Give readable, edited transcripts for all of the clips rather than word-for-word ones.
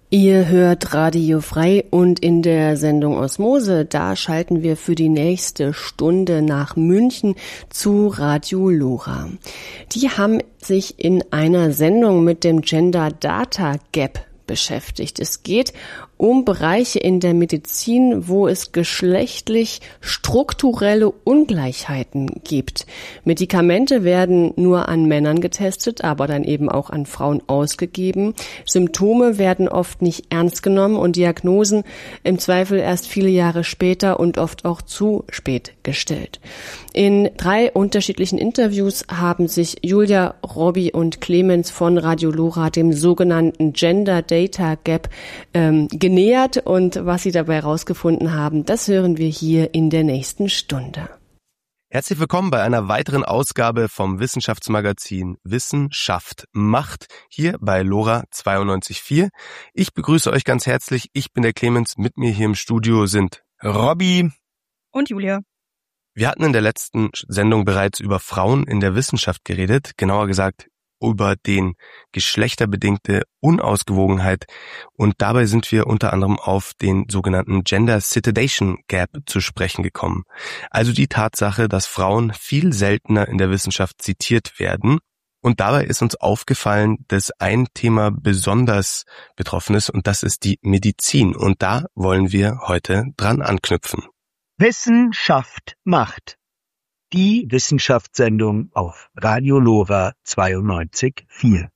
Ihr hört Radio Frei und in der Sendung Osmose, da schalten wir für die nächste Stunde nach München zu Radio Lora. Die haben sich in einer Sendung mit dem Gender Data Gap beschäftigt. Es geht um Bereiche in der Medizin, wo es geschlechtlich strukturelle Ungleichheiten gibt. Medikamente werden nur an Männern getestet, aber dann eben auch an Frauen ausgegeben. Symptome werden oft nicht ernst genommen und Diagnosen im Zweifel erst viele Jahre später und oft auch zu spät gestellt. In 3 unterschiedlichen Interviews haben sich Julia, Robby und Clemens von Radio Lora dem sogenannten Gender Data Gap genähert, und was sie dabei herausgefunden haben, das hören wir hier in der nächsten Stunde. Herzlich willkommen bei einer weiteren Ausgabe vom Wissenschaftsmagazin Wissenschaft macht, hier bei Lora 92.4. Ich begrüße euch ganz herzlich, ich bin der Clemens, mit mir hier im Studio sind Robby und Julia. Wir hatten in der letzten Sendung bereits über Frauen in der Wissenschaft geredet, genauer gesagt über den geschlechterbedingte Unausgewogenheit, und dabei sind wir unter anderem auf den sogenannten Gender Citation Gap zu sprechen gekommen. Also die Tatsache, dass Frauen viel seltener in der Wissenschaft zitiert werden, und dabei ist uns aufgefallen, dass ein Thema besonders betroffen ist, und das ist die Medizin, und da wollen wir heute dran anknüpfen. Wissenschaft macht. Die Wissenschaftssendung auf Radio Lora 92.4.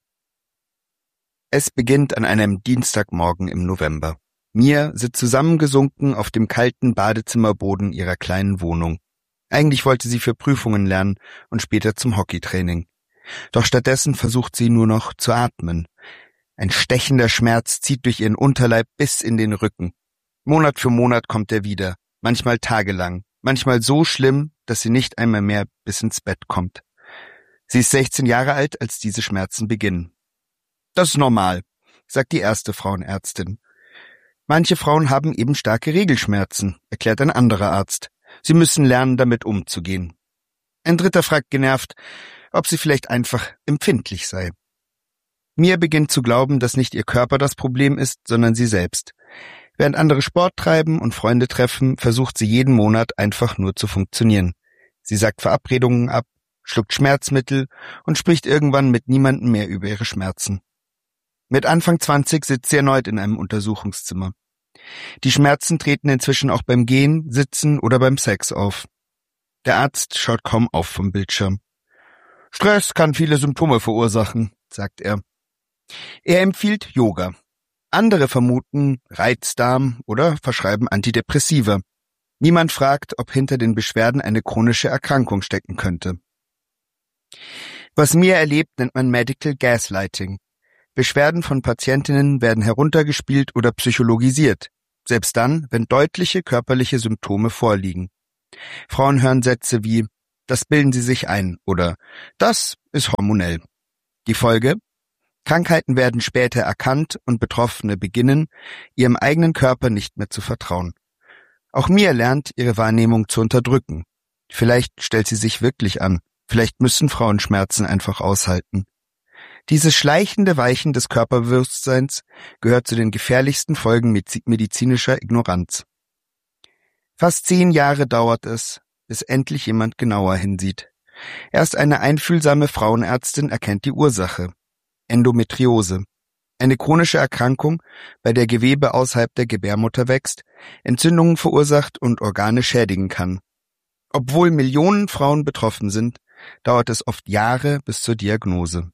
Es beginnt an einem Dienstagmorgen im November. Mia sitzt zusammengesunken auf dem kalten Badezimmerboden ihrer kleinen Wohnung. Eigentlich wollte sie für Prüfungen lernen und später zum Hockeytraining. Doch stattdessen versucht sie nur noch zu atmen. Ein stechender Schmerz zieht durch ihren Unterleib bis in den Rücken. Monat für Monat kommt er wieder, manchmal tagelang, manchmal so schlimm, dass sie nicht einmal mehr bis ins Bett kommt. Sie ist 16 Jahre alt, als diese Schmerzen beginnen. Das ist normal, sagt die erste Frauenärztin. Manche Frauen haben eben starke Regelschmerzen, erklärt ein anderer Arzt. Sie müssen lernen, damit umzugehen. Ein dritter fragt genervt, ob sie vielleicht einfach empfindlich sei. Mia beginnt zu glauben, dass nicht ihr Körper das Problem ist, sondern sie selbst. Während andere Sport treiben und Freunde treffen, versucht sie jeden Monat einfach nur zu funktionieren. Sie sagt Verabredungen ab, schluckt Schmerzmittel und spricht irgendwann mit niemandem mehr über ihre Schmerzen. Mit Anfang 20 sitzt sie erneut in einem Untersuchungszimmer. Die Schmerzen treten inzwischen auch beim Gehen, Sitzen oder beim Sex auf. Der Arzt schaut kaum auf vom Bildschirm. Stress kann viele Symptome verursachen, sagt er. Er empfiehlt Yoga. Andere vermuten Reizdarm oder verschreiben Antidepressiva. Niemand fragt, ob hinter den Beschwerden eine chronische Erkrankung stecken könnte. Was Mia erlebt, nennt man Medical Gaslighting. Beschwerden von Patientinnen werden heruntergespielt oder psychologisiert, selbst dann, wenn deutliche körperliche Symptome vorliegen. Frauen hören Sätze wie „Das bilden sie sich ein" oder „Das ist hormonell". Die Folge? Krankheiten werden später erkannt und Betroffene beginnen, ihrem eigenen Körper nicht mehr zu vertrauen. Auch Mia lernt, ihre Wahrnehmung zu unterdrücken. Vielleicht stellt sie sich wirklich an. Vielleicht müssen Frauen Schmerzen einfach aushalten. Dieses schleichende Weichen des Körperbewusstseins gehört zu den gefährlichsten Folgen medizinischer Ignoranz. Fast 10 Jahre dauert es, bis endlich jemand genauer hinsieht. Erst eine einfühlsame Frauenärztin erkennt die Ursache. Endometriose. Eine chronische Erkrankung, bei der Gewebe außerhalb der Gebärmutter wächst, Entzündungen verursacht und Organe schädigen kann. Obwohl Millionen Frauen betroffen sind, dauert es oft Jahre bis zur Diagnose.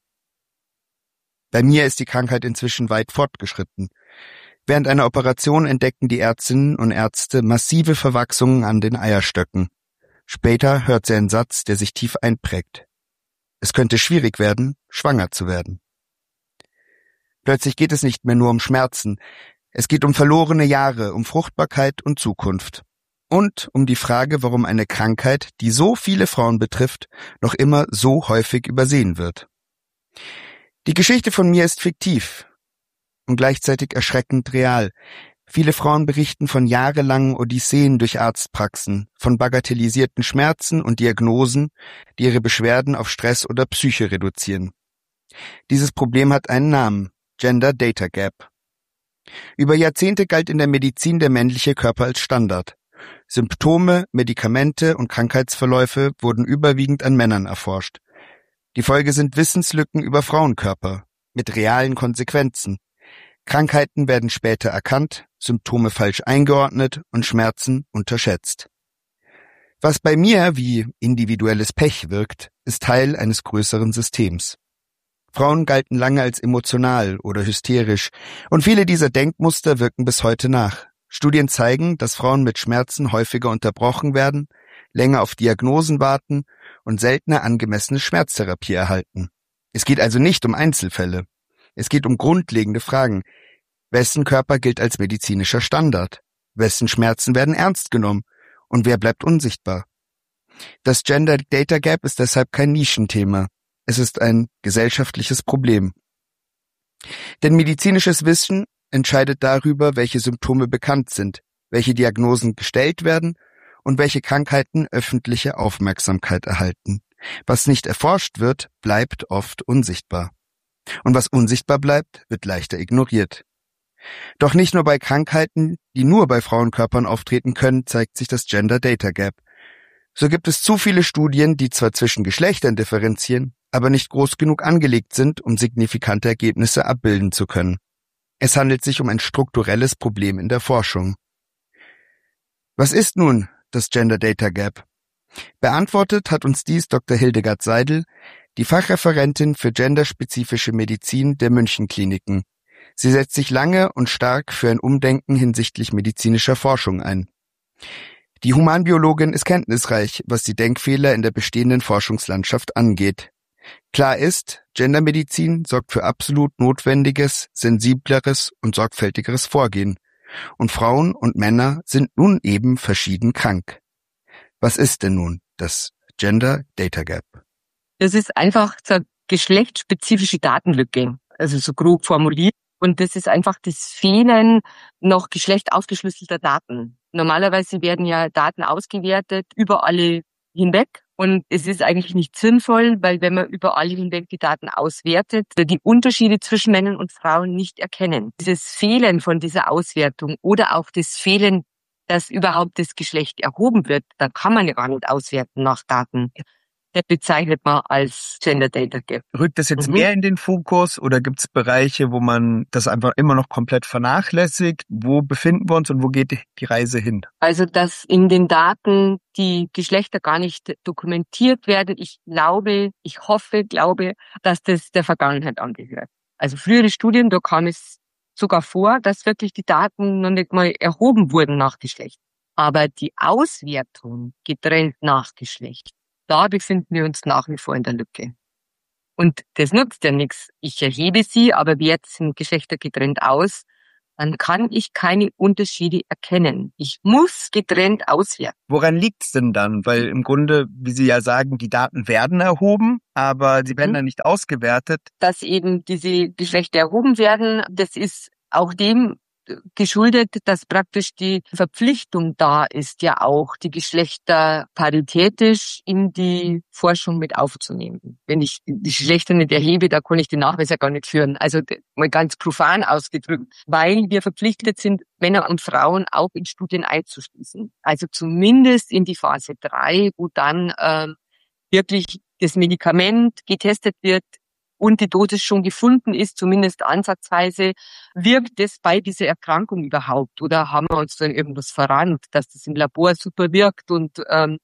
Bei mir ist die Krankheit inzwischen weit fortgeschritten. Während einer Operation entdeckten die Ärztinnen und Ärzte massive Verwachsungen an den Eierstöcken. Später hört sie einen Satz, der sich tief einprägt. Es könnte schwierig werden, schwanger zu werden. Plötzlich geht es nicht mehr nur um Schmerzen. Es geht um verlorene Jahre, um Fruchtbarkeit und Zukunft. Und um die Frage, warum eine Krankheit, die so viele Frauen betrifft, noch immer so häufig übersehen wird. Die Geschichte von mir ist fiktiv und gleichzeitig erschreckend real. Viele Frauen berichten von jahrelangen Odysseen durch Arztpraxen, von bagatellisierten Schmerzen und Diagnosen, die ihre Beschwerden auf Stress oder Psyche reduzieren. Dieses Problem hat einen Namen: Gender Data Gap. Über Jahrzehnte galt in der Medizin der männliche Körper als Standard. Symptome, Medikamente und Krankheitsverläufe wurden überwiegend an Männern erforscht. Die Folge sind Wissenslücken über Frauenkörper mit realen Konsequenzen. Krankheiten werden später erkannt, Symptome falsch eingeordnet und Schmerzen unterschätzt. Was bei mir wie individuelles Pech wirkt, ist Teil eines größeren Systems. Frauen galten lange als emotional oder hysterisch und viele dieser Denkmuster wirken bis heute nach. Studien zeigen, dass Frauen mit Schmerzen häufiger unterbrochen werden, länger auf Diagnosen warten und seltener angemessene Schmerztherapie erhalten. Es geht also nicht um Einzelfälle. Es geht um grundlegende Fragen. Wessen Körper gilt als medizinischer Standard? Wessen Schmerzen werden ernst genommen? Und wer bleibt unsichtbar? Das Gender Data Gap ist deshalb kein Nischenthema. Es ist ein gesellschaftliches Problem. Denn medizinisches Wissen entscheidet darüber, welche Symptome bekannt sind, welche Diagnosen gestellt werden und welche Krankheiten öffentliche Aufmerksamkeit erhalten. Was nicht erforscht wird, bleibt oft unsichtbar. Und was unsichtbar bleibt, wird leichter ignoriert. Doch nicht nur bei Krankheiten, die nur bei Frauenkörpern auftreten können, zeigt sich das Gender Data Gap. So gibt es zu viele Studien, die zwar zwischen Geschlechtern differenzieren, aber nicht groß genug angelegt sind, um signifikante Ergebnisse abbilden zu können. Es handelt sich um ein strukturelles Problem in der Forschung. Was ist nun das Gender Data Gap? Beantwortet hat uns dies Dr. Hildegard Seidel, die Fachreferentin für genderspezifische Medizin der München-Kliniken. Sie setzt sich lange und stark für ein Umdenken hinsichtlich medizinischer Forschung ein. Die Humanbiologin ist kenntnisreich, was die Denkfehler in der bestehenden Forschungslandschaft angeht. Klar ist, Gendermedizin sorgt für absolut notwendiges, sensibleres und sorgfältigeres Vorgehen. Und Frauen und Männer sind nun eben verschieden krank. Was ist denn nun das Gender Data Gap? Das ist einfach so eine geschlechtsspezifische Datenlücke, also so grob formuliert. Und das ist einfach das Fehlen noch geschlechtaufgeschlüsselter Daten. Normalerweise werden ja Daten ausgewertet über alle hinweg. Und es ist eigentlich nicht sinnvoll, weil wenn man über alle hinweg die Daten auswertet, die Unterschiede zwischen Männern und Frauen nicht erkennen. Dieses Fehlen von dieser Auswertung oder auch das Fehlen, dass überhaupt das Geschlecht erhoben wird, da kann man ja gar nicht auswerten nach Daten. Das bezeichnet man als Gender Data Gap. Rückt das jetzt mehr in den Fokus oder gibt es Bereiche, wo man das einfach immer noch komplett vernachlässigt? Wo befinden wir uns und wo geht die Reise hin? Also, dass in den Daten die Geschlechter gar nicht dokumentiert werden. Ich hoffe, dass das der Vergangenheit angehört. Also frühere Studien, da kam es sogar vor, dass wirklich die Daten noch nicht mal erhoben wurden nach Geschlecht. Aber die Auswertung getrennt nach Geschlecht, da befinden wir uns nach wie vor in der Lücke. Und das nutzt ja nichts. Ich erhebe sie, aber werte sind Geschlechter getrennt aus. Dann kann ich keine Unterschiede erkennen. Ich muss getrennt auswerten. Woran liegt's denn dann? Weil im Grunde, wie Sie ja sagen, die Daten werden erhoben, aber sie werden dann nicht ausgewertet. Dass eben diese Geschlechter erhoben werden, das ist auch dem geschuldet, dass praktisch die Verpflichtung da ist, ja auch die Geschlechter paritätisch in die Forschung mit aufzunehmen. Wenn ich die Geschlechter nicht erhebe, da kann ich den Nachweis ja gar nicht führen. Also mal ganz profan ausgedrückt, weil wir verpflichtet sind, Männer und Frauen auch in Studien einzuschließen. Also zumindest in die Phase 3, wo dann wirklich das Medikament getestet wird, und die Dosis schon gefunden ist, zumindest ansatzweise, wirkt es bei dieser Erkrankung überhaupt? Oder haben wir uns dann irgendwas verrannt, dass das im Labor super wirkt und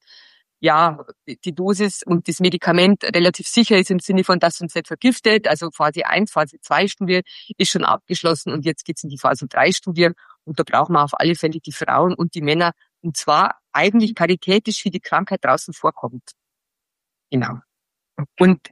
die Dosis und das Medikament relativ sicher ist im Sinne von, dass uns nicht vergiftet. Also Phase 1, Phase 2 Studie ist schon abgeschlossen und jetzt geht's in die Phase 3 Studie und da brauchen wir auf alle Fälle die Frauen und die Männer und zwar eigentlich paritätisch, wie die Krankheit draußen vorkommt. Genau. Und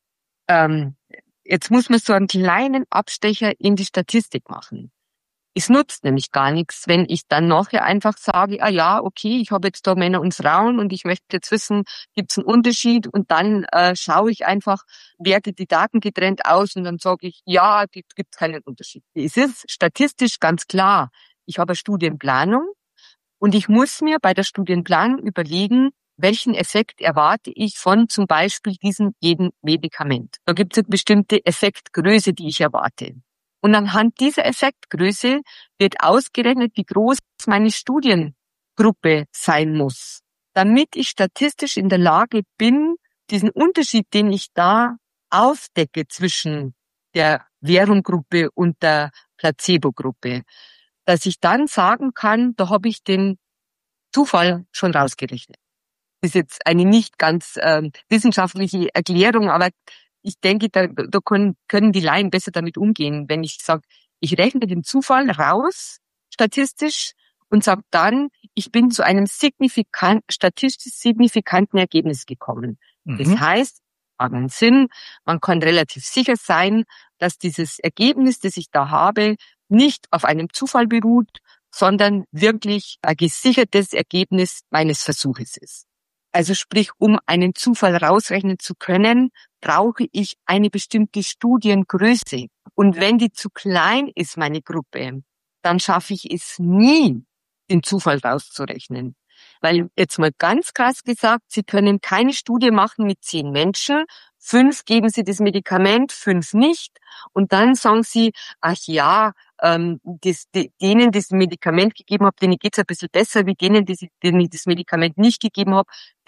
jetzt muss man so einen kleinen Abstecher in die Statistik machen. Es nutzt nämlich gar nichts, wenn ich dann nachher einfach sage, okay, ich habe jetzt da Männer und Frauen und ich möchte jetzt wissen, gibt es einen Unterschied? Und dann schaue ich einfach, werte die Daten getrennt aus und dann sage ich, ja, gibt keinen Unterschied. Es ist statistisch ganz klar. Ich habe eine Studienplanung und ich muss mir bei der Studienplanung überlegen, welchen Effekt erwarte ich von zum Beispiel diesem jeden Medikament. Da gibt es eine bestimmte Effektgröße, die ich erwarte. Und anhand dieser Effektgröße wird ausgerechnet, wie groß meine Studiengruppe sein muss, damit ich statistisch in der Lage bin, diesen Unterschied, den ich da aufdecke zwischen der Verumgruppe und der Placebo-Gruppe, dass ich dann sagen kann, da habe ich den Zufall schon rausgerechnet. Das ist jetzt eine nicht ganz wissenschaftliche Erklärung, aber ich denke, da können die Laien besser damit umgehen, wenn ich sage, ich rechne den Zufall raus, statistisch, und sage dann, ich bin zu einem statistisch signifikanten Ergebnis gekommen. Das heißt, hat einen Sinn, man kann relativ sicher sein, dass dieses Ergebnis, das ich da habe, nicht auf einem Zufall beruht, sondern wirklich ein gesichertes Ergebnis meines Versuches ist. Also sprich, um einen Zufall rausrechnen zu können, brauche ich eine bestimmte Studiengröße. Und wenn die zu klein ist, meine Gruppe, dann schaffe ich es nie, den Zufall rauszurechnen. Weil jetzt mal ganz krass gesagt, Sie können keine Studie machen mit 10 Menschen, 5 geben Sie das Medikament, 5 nicht. Und dann sagen Sie, ach ja, denen das Medikament gegeben habe, denen geht's ein bisschen besser, wie denen ich das Medikament nicht gegeben habe.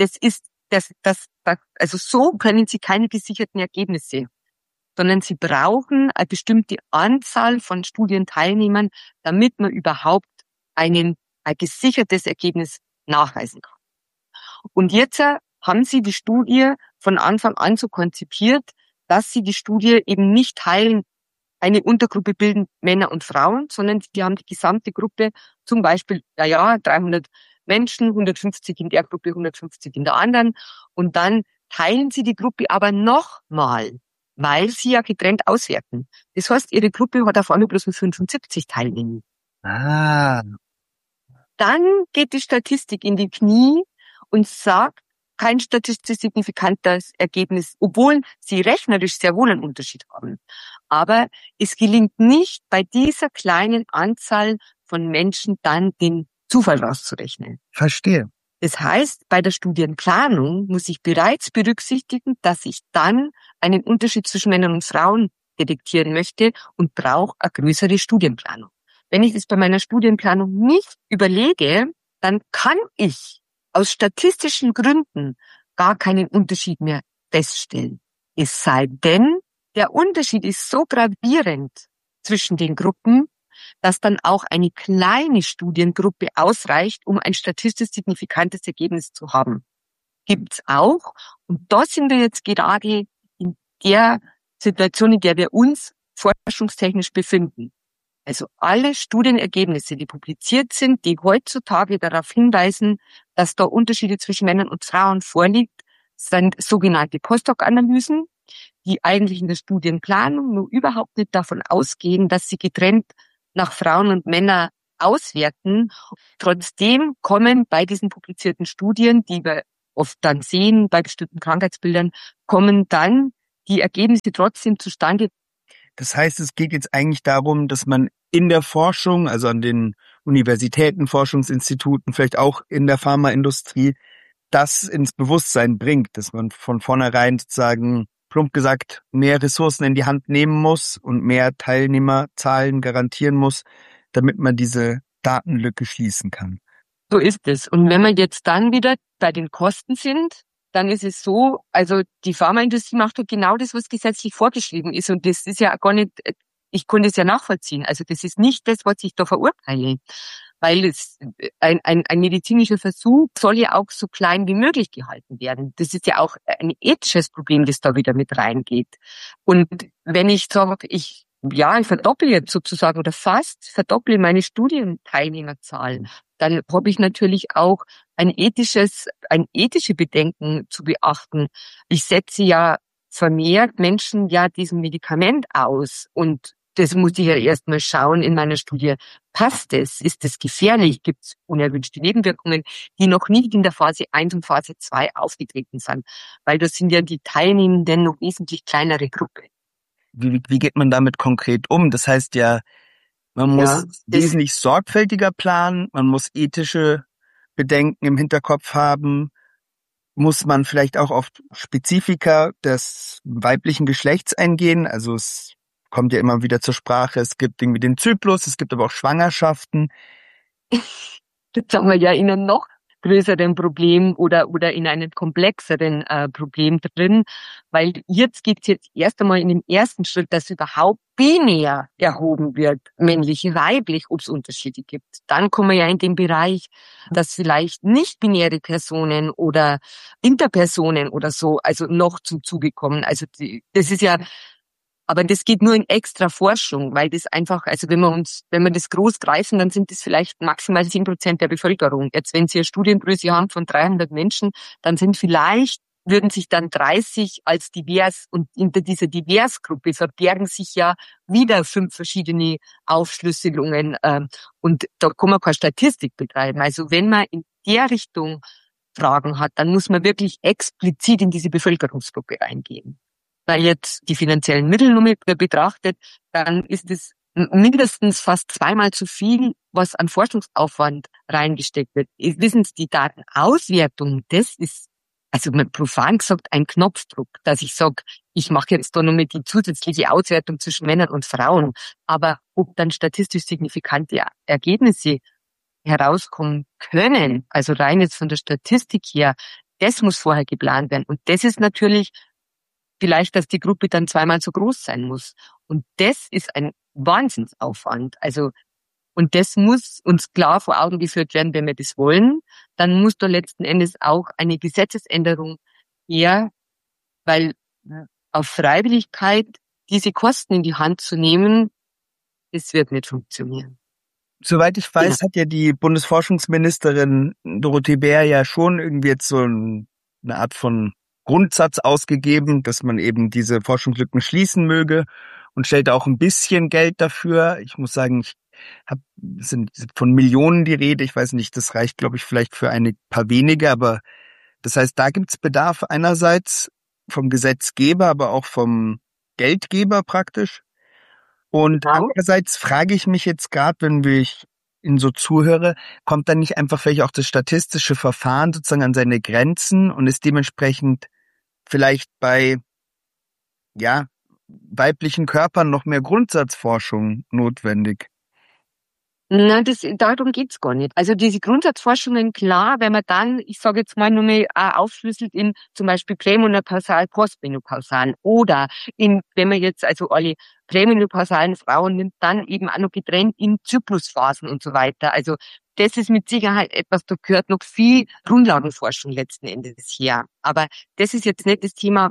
Also so können Sie keine gesicherten Ergebnisse, sondern Sie brauchen eine bestimmte Anzahl von Studienteilnehmern, damit man überhaupt ein gesichertes Ergebnis nachweisen kann. Und jetzt haben Sie die Studie von Anfang an so konzipiert, dass Sie die Studie eben nicht teilen, eine Untergruppe bilden Männer und Frauen, sondern die haben die gesamte Gruppe, zum Beispiel, 300 Menschen, 150 in der Gruppe, 150 in der anderen. Und dann teilen Sie die Gruppe aber nochmal, weil Sie ja getrennt auswerten. Das heißt, Ihre Gruppe hat auf einmal bloß mit 75 Teilnehmern. Dann geht die Statistik in die Knie und sagt, kein statistisch signifikantes Ergebnis, obwohl sie rechnerisch sehr wohl einen Unterschied haben. Aber es gelingt nicht, bei dieser kleinen Anzahl von Menschen dann den Zufall rauszurechnen. Verstehe. Das heißt, bei der Studienplanung muss ich bereits berücksichtigen, dass ich dann einen Unterschied zwischen Männern und Frauen detektieren möchte und brauche eine größere Studienplanung. Wenn ich das bei meiner Studienplanung nicht überlege, dann kann ich aus statistischen Gründen gar keinen Unterschied mehr feststellen. Es sei denn, der Unterschied ist so gravierend zwischen den Gruppen, dass dann auch eine kleine Studiengruppe ausreicht, um ein statistisch signifikantes Ergebnis zu haben. Gibt's auch. Und da sind wir jetzt gerade in der Situation, in der wir uns forschungstechnisch befinden. Also alle Studienergebnisse, die publiziert sind, die heutzutage darauf hinweisen, dass da Unterschiede zwischen Männern und Frauen vorliegt, sind sogenannte Postdoc-Analysen, die eigentlich in der Studienplanung nur überhaupt nicht davon ausgehen, dass sie getrennt nach Frauen und Männer auswerten. Trotzdem kommen bei diesen publizierten Studien, die wir oft dann sehen, bei bestimmten Krankheitsbildern, kommen dann die Ergebnisse trotzdem zustande. Das heißt, es geht jetzt eigentlich darum, dass man in der Forschung, also an den Universitäten, Forschungsinstituten, vielleicht auch in der Pharmaindustrie, das ins Bewusstsein bringt, dass man von vornherein sozusagen, plump gesagt, mehr Ressourcen in die Hand nehmen muss und mehr Teilnehmerzahlen garantieren muss, damit man diese Datenlücke schließen kann. So ist es. Und wenn wir jetzt dann wieder bei den Kosten sind, dann ist es so, also die Pharmaindustrie macht halt genau das, was gesetzlich vorgeschrieben ist. Und das ist ja gar nicht, ich konnte es ja nachvollziehen. Also das ist nicht das, was ich da verurteile. Weil es ein medizinischer Versuch soll ja auch so klein wie möglich gehalten werden. Das ist ja auch ein ethisches Problem, das da wieder mit reingeht. Und wenn ich sage, ich verdopple jetzt sozusagen oder fast verdopple meine Studienteilnehmerzahlen, dann habe ich natürlich auch ein ethische Bedenken zu beachten. Ich setze ja vermehrt Menschen ja diesem Medikament aus und das muss ich ja erstmal schauen in meiner Studie. Passt es? Ist es gefährlich? Gibt es unerwünschte Nebenwirkungen, die noch nicht in der Phase 1 und Phase 2 aufgetreten sind? Weil das sind ja die Teilnehmenden noch wesentlich kleinere Gruppe. Wie geht man damit konkret um? Das heißt ja, man muss wesentlich sorgfältiger planen, man muss ethische Bedenken im Hinterkopf haben, muss man vielleicht auch auf Spezifika des weiblichen Geschlechts eingehen, also es kommt ja immer wieder zur Sprache. Es gibt irgendwie den Zyklus, es gibt aber auch Schwangerschaften. Jetzt haben wir ja in einem noch größeren Problem oder in einem komplexeren Problem drin, weil jetzt geht's jetzt erst einmal in dem ersten Schritt, dass überhaupt binär erhoben wird, männlich, weiblich, ob es Unterschiede gibt. Dann kommen wir ja in den Bereich, dass vielleicht nicht-binäre Personen oder Interpersonen oder so, also noch zum Zuge kommen. Also das ist ja, aber das geht nur in extra Forschung, weil das einfach, also wenn wir das groß greifen, dann sind das vielleicht maximal 10% der Bevölkerung. Jetzt, wenn Sie eine Studiengröße haben von 300 Menschen, dann würden sich dann 30 als divers, und hinter dieser Diversgruppe verbergen sich ja wieder 5 verschiedene Aufschlüsselungen, und da kann man keine Statistik betreiben. Also wenn man in der Richtung Fragen hat, dann muss man wirklich explizit in diese Bevölkerungsgruppe reingehen. Weil jetzt die finanziellen Mittel nur mit betrachtet, dann ist es mindestens fast 2-mal zu viel, was an Forschungsaufwand reingesteckt wird. Wissen Sie, die Datenauswertung, das ist, also profan gesagt, ein Knopfdruck, dass ich sage, ich mache jetzt da noch mit die zusätzliche Auswertung zwischen Männern und Frauen. Aber ob dann statistisch signifikante Ergebnisse herauskommen können, also rein jetzt von der Statistik her, das muss vorher geplant werden. Und das ist natürlich vielleicht, dass die Gruppe dann 2-mal so groß sein muss. Und das ist ein Wahnsinnsaufwand. Also, und das muss uns klar vor Augen geführt werden, wenn wir das wollen. Dann muss da letzten Endes auch eine Gesetzesänderung her, weil auf Freiwilligkeit diese Kosten in die Hand zu nehmen, das wird nicht funktionieren. Soweit ich weiß, hat ja die Bundesforschungsministerin Dorothee Bär ja schon irgendwie jetzt so eine Art von Grundsatz ausgegeben, dass man eben diese Forschungslücken schließen möge, und stellt auch ein bisschen Geld dafür. Ich muss sagen, es sind von Millionen die Rede. Ich weiß nicht, das reicht, glaube ich, vielleicht für ein paar wenige, aber das heißt, da gibt's Bedarf einerseits vom Gesetzgeber, aber auch vom Geldgeber praktisch. Und Genau. Andererseits frage ich mich jetzt gerade, wenn ich Ihnen so zuhöre, kommt dann nicht einfach vielleicht auch das statistische Verfahren sozusagen an seine Grenzen und ist dementsprechend vielleicht bei weiblichen Körpern noch mehr Grundsatzforschung notwendig? Nein, darum geht's gar nicht. Also diese Grundsatzforschungen, klar, wenn man dann, ich sage jetzt mal nur mal aufschlüsselt in zum Beispiel prämenopausal, postmenopausal oder wenn man jetzt also alle prämenopausalen Frauen nimmt, dann eben auch noch getrennt in Zyklusphasen und so weiter. Also das ist mit Sicherheit etwas, da gehört noch viel Grundlagenforschung letzten Endes her. Aber das ist jetzt nicht das Thema,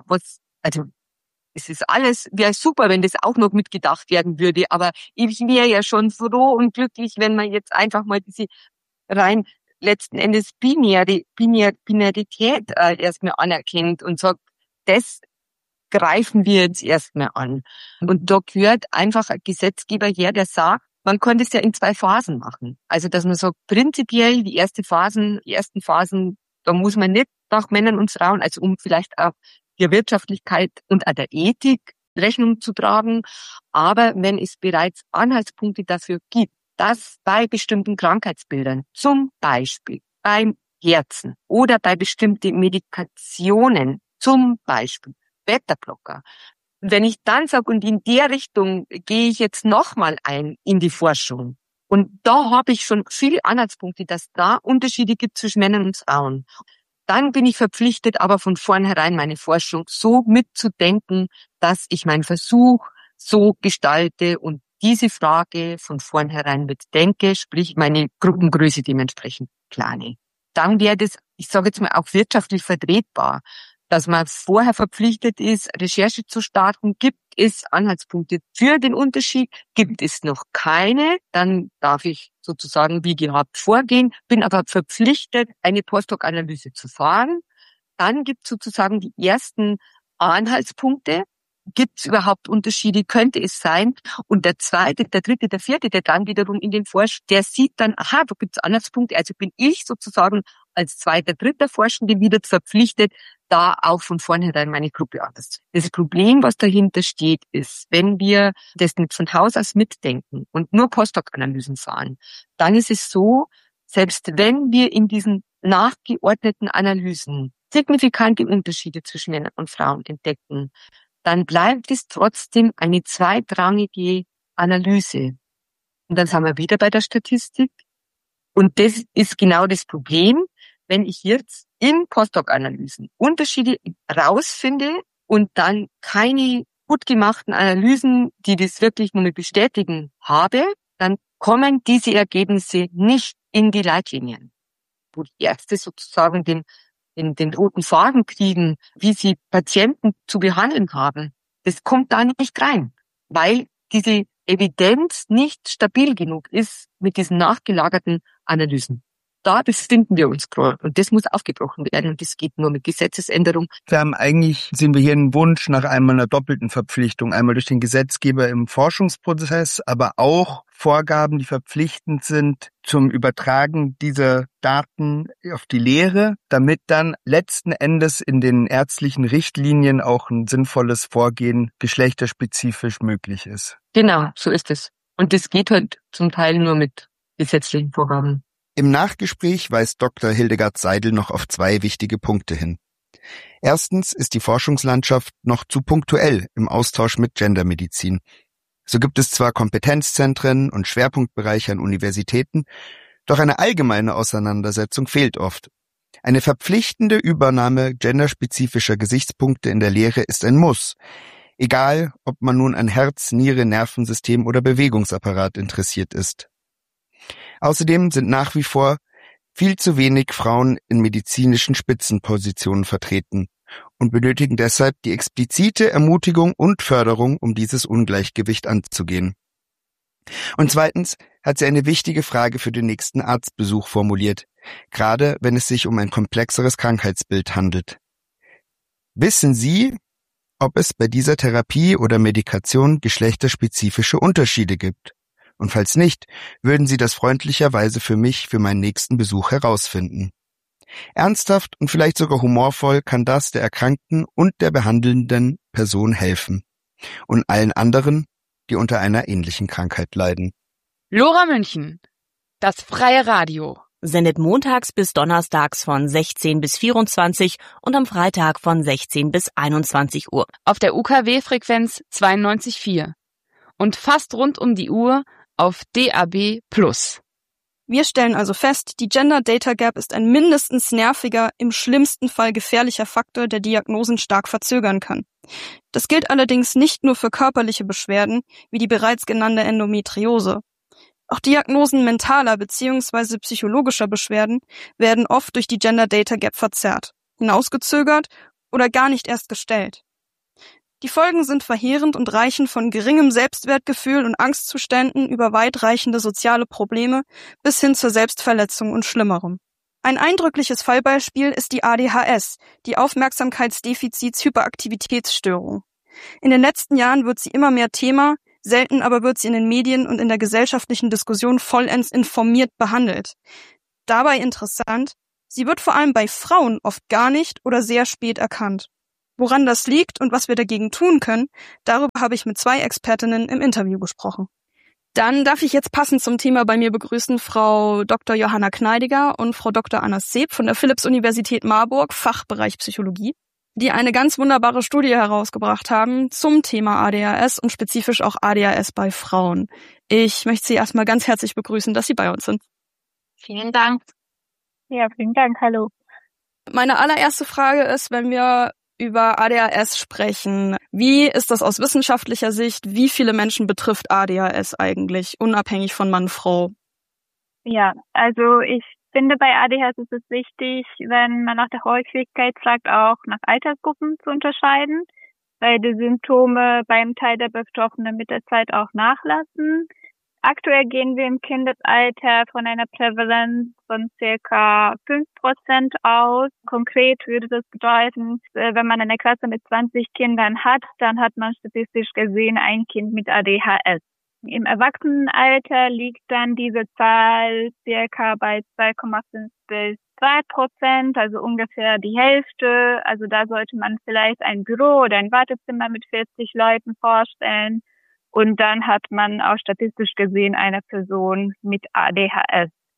es ist alles, wäre super, wenn das auch noch mitgedacht werden würde, aber ich wäre ja schon froh und glücklich, wenn man jetzt einfach mal diese rein letzten Endes Binarität erstmal anerkennt und sagt, das greifen wir jetzt erstmal an. Und da gehört einfach ein Gesetzgeber her, der sagt, man kann das ja in 2 Phasen machen. Also, dass man sagt, prinzipiell die ersten Phasen, da muss man nicht nach Männern und Frauen, also um vielleicht auch der Wirtschaftlichkeit und auch der Ethik Rechnung zu tragen. Aber wenn es bereits Anhaltspunkte dafür gibt, dass bei bestimmten Krankheitsbildern, zum Beispiel beim Herzen oder bei bestimmten Medikationen, zum Beispiel Beta-Blocker, wenn ich dann sage, und in der Richtung gehe ich jetzt nochmal ein in die Forschung, und da habe ich schon viele Anhaltspunkte, dass da Unterschiede gibt zwischen Männern und Frauen, dann bin ich verpflichtet, aber von vornherein meine Forschung so mitzudenken, dass ich meinen Versuch so gestalte und diese Frage von vornherein mitdenke, sprich meine Gruppengröße dementsprechend plane. Dann wäre das, ich sage jetzt mal, auch wirtschaftlich vertretbar, dass man vorher verpflichtet ist, Recherche zu starten. Gibt es Anhaltspunkte für den Unterschied? Gibt es noch keine? Dann darf ich sozusagen wie gehabt vorgehen, bin aber verpflichtet, eine Post-Hoc-Analyse zu fahren. Dann gibt es sozusagen die ersten Anhaltspunkte. Gibt es überhaupt Unterschiede? Könnte es sein? Und der zweite, der dritte, der vierte, der dann wiederum in den Forsch, der sieht dann, aha, da gibt es Anhaltspunkte. Also bin ich sozusagen als zweiter, dritter Forschende wieder verpflichtet, da auch von vornherein meine Gruppe anders. Das Problem, was dahinter steht, ist, wenn wir das nicht von Haus aus mitdenken und nur Post-Hoc-Analysen fahren, dann ist es so, selbst wenn wir in diesen nachgeordneten Analysen signifikante Unterschiede zwischen Männern und Frauen entdecken, dann bleibt es trotzdem eine zweitrangige Analyse. Und dann sind wir wieder bei der Statistik. Und das ist genau das Problem, wenn ich jetzt in Postdoc-Analysen Unterschiede rausfinde und dann keine gut gemachten Analysen, die das wirklich nur bestätigen, habe, dann kommen diese Ergebnisse nicht in die Leitlinien, wo die Ärzte sozusagen den roten Faden kriegen, wie sie Patienten zu behandeln haben. Das kommt da nicht rein, weil diese Evidenz nicht stabil genug ist mit diesen nachgelagerten Analysen. Da befinden wir uns gerade und das muss aufgebrochen werden und das geht nur mit Gesetzesänderung. Sehen wir hier einen Wunsch nach einmal einer doppelten Verpflichtung, einmal durch den Gesetzgeber im Forschungsprozess, aber auch Vorgaben, die verpflichtend sind zum Übertragen dieser Daten auf die Lehre, damit dann letzten Endes in den ärztlichen Richtlinien auch ein sinnvolles Vorgehen geschlechterspezifisch möglich ist. Genau, so ist es. Und das geht halt zum Teil nur mit gesetzlichen Vorgaben. Im Nachgespräch weist Dr. Hildegard Seidel noch auf 2 wichtige Punkte hin. Erstens ist die Forschungslandschaft noch zu punktuell im Austausch mit Gendermedizin. So gibt es zwar Kompetenzzentren und Schwerpunktbereiche an Universitäten, doch eine allgemeine Auseinandersetzung fehlt oft. Eine verpflichtende Übernahme genderspezifischer Gesichtspunkte in der Lehre ist ein Muss, egal ob man nun an Herz, Niere, Nervensystem oder Bewegungsapparat interessiert ist. Außerdem sind nach wie vor viel zu wenig Frauen in medizinischen Spitzenpositionen vertreten und benötigen deshalb die explizite Ermutigung und Förderung, um dieses Ungleichgewicht anzugehen. Und zweitens hat sie eine wichtige Frage für den nächsten Arztbesuch formuliert, gerade wenn es sich um ein komplexeres Krankheitsbild handelt. Wissen Sie, ob es bei dieser Therapie oder Medikation geschlechterspezifische Unterschiede gibt? Und falls nicht, würden Sie das freundlicherweise für mich für meinen nächsten Besuch herausfinden. Ernsthaft und vielleicht sogar humorvoll kann das der erkrankten und der behandelnden Person helfen. Und allen anderen, die unter einer ähnlichen Krankheit leiden. Lora München, das freie Radio. Sendet montags bis donnerstags von 16 bis 24 und am Freitag von 16 bis 21 Uhr. Auf der UKW-Frequenz 92,4. Und fast rund um die Uhr auf DAB+. Wir stellen also fest, die Gender Data Gap ist ein mindestens nerviger, im schlimmsten Fall gefährlicher Faktor, der Diagnosen stark verzögern kann. Das gilt allerdings nicht nur für körperliche Beschwerden, wie die bereits genannte Endometriose. Auch Diagnosen mentaler bzw. psychologischer Beschwerden werden oft durch die Gender Data Gap verzerrt, hinausgezögert oder gar nicht erst gestellt. Die Folgen sind verheerend und reichen von geringem Selbstwertgefühl und Angstzuständen über weitreichende soziale Probleme bis hin zur Selbstverletzung und Schlimmerem. Ein eindrückliches Fallbeispiel ist die ADHS, die Aufmerksamkeitsdefizits-Hyperaktivitätsstörung. In den letzten Jahren wird sie immer mehr Thema, selten aber wird sie in den Medien und in der gesellschaftlichen Diskussion vollends informiert behandelt. Dabei interessant, sie wird vor allem bei Frauen oft gar nicht oder sehr spät erkannt. Woran das liegt und was wir dagegen tun können, darüber habe ich mit 2 Expertinnen im Interview gesprochen. Dann darf ich jetzt passend zum Thema bei mir begrüßen Frau Dr. Johanna Kneidiger und Frau Dr. Anna Seeb von der Philipps-Universität Marburg, Fachbereich Psychologie, die eine ganz wunderbare Studie herausgebracht haben zum Thema ADHS und spezifisch auch ADHS bei Frauen. Ich möchte Sie erstmal ganz herzlich begrüßen, dass Sie bei uns sind. Vielen Dank. Ja, vielen Dank. Hallo. Meine allererste Frage ist, wenn wir über ADHS sprechen. Wie ist das aus wissenschaftlicher Sicht? Wie viele Menschen betrifft ADHS eigentlich, unabhängig von Mann, Frau? Ja, also ich finde, bei ADHS ist es wichtig, wenn man nach der Häufigkeit fragt, auch nach Altersgruppen zu unterscheiden, weil die Symptome beim Teil der Betroffenen mit der Zeit auch nachlassen. Aktuell gehen wir im Kindesalter von einer Prävalenz von circa 5% aus. Konkret würde das bedeuten, wenn man eine Klasse mit 20 Kindern hat, dann hat man statistisch gesehen ein Kind mit ADHS. Im Erwachsenenalter liegt dann diese Zahl circa bei 2,5 bis 2%, also ungefähr die Hälfte. Also da sollte man vielleicht ein Büro oder ein Wartezimmer mit 40 Leuten vorstellen. Und dann hat man auch statistisch gesehen eine Person mit ADHS.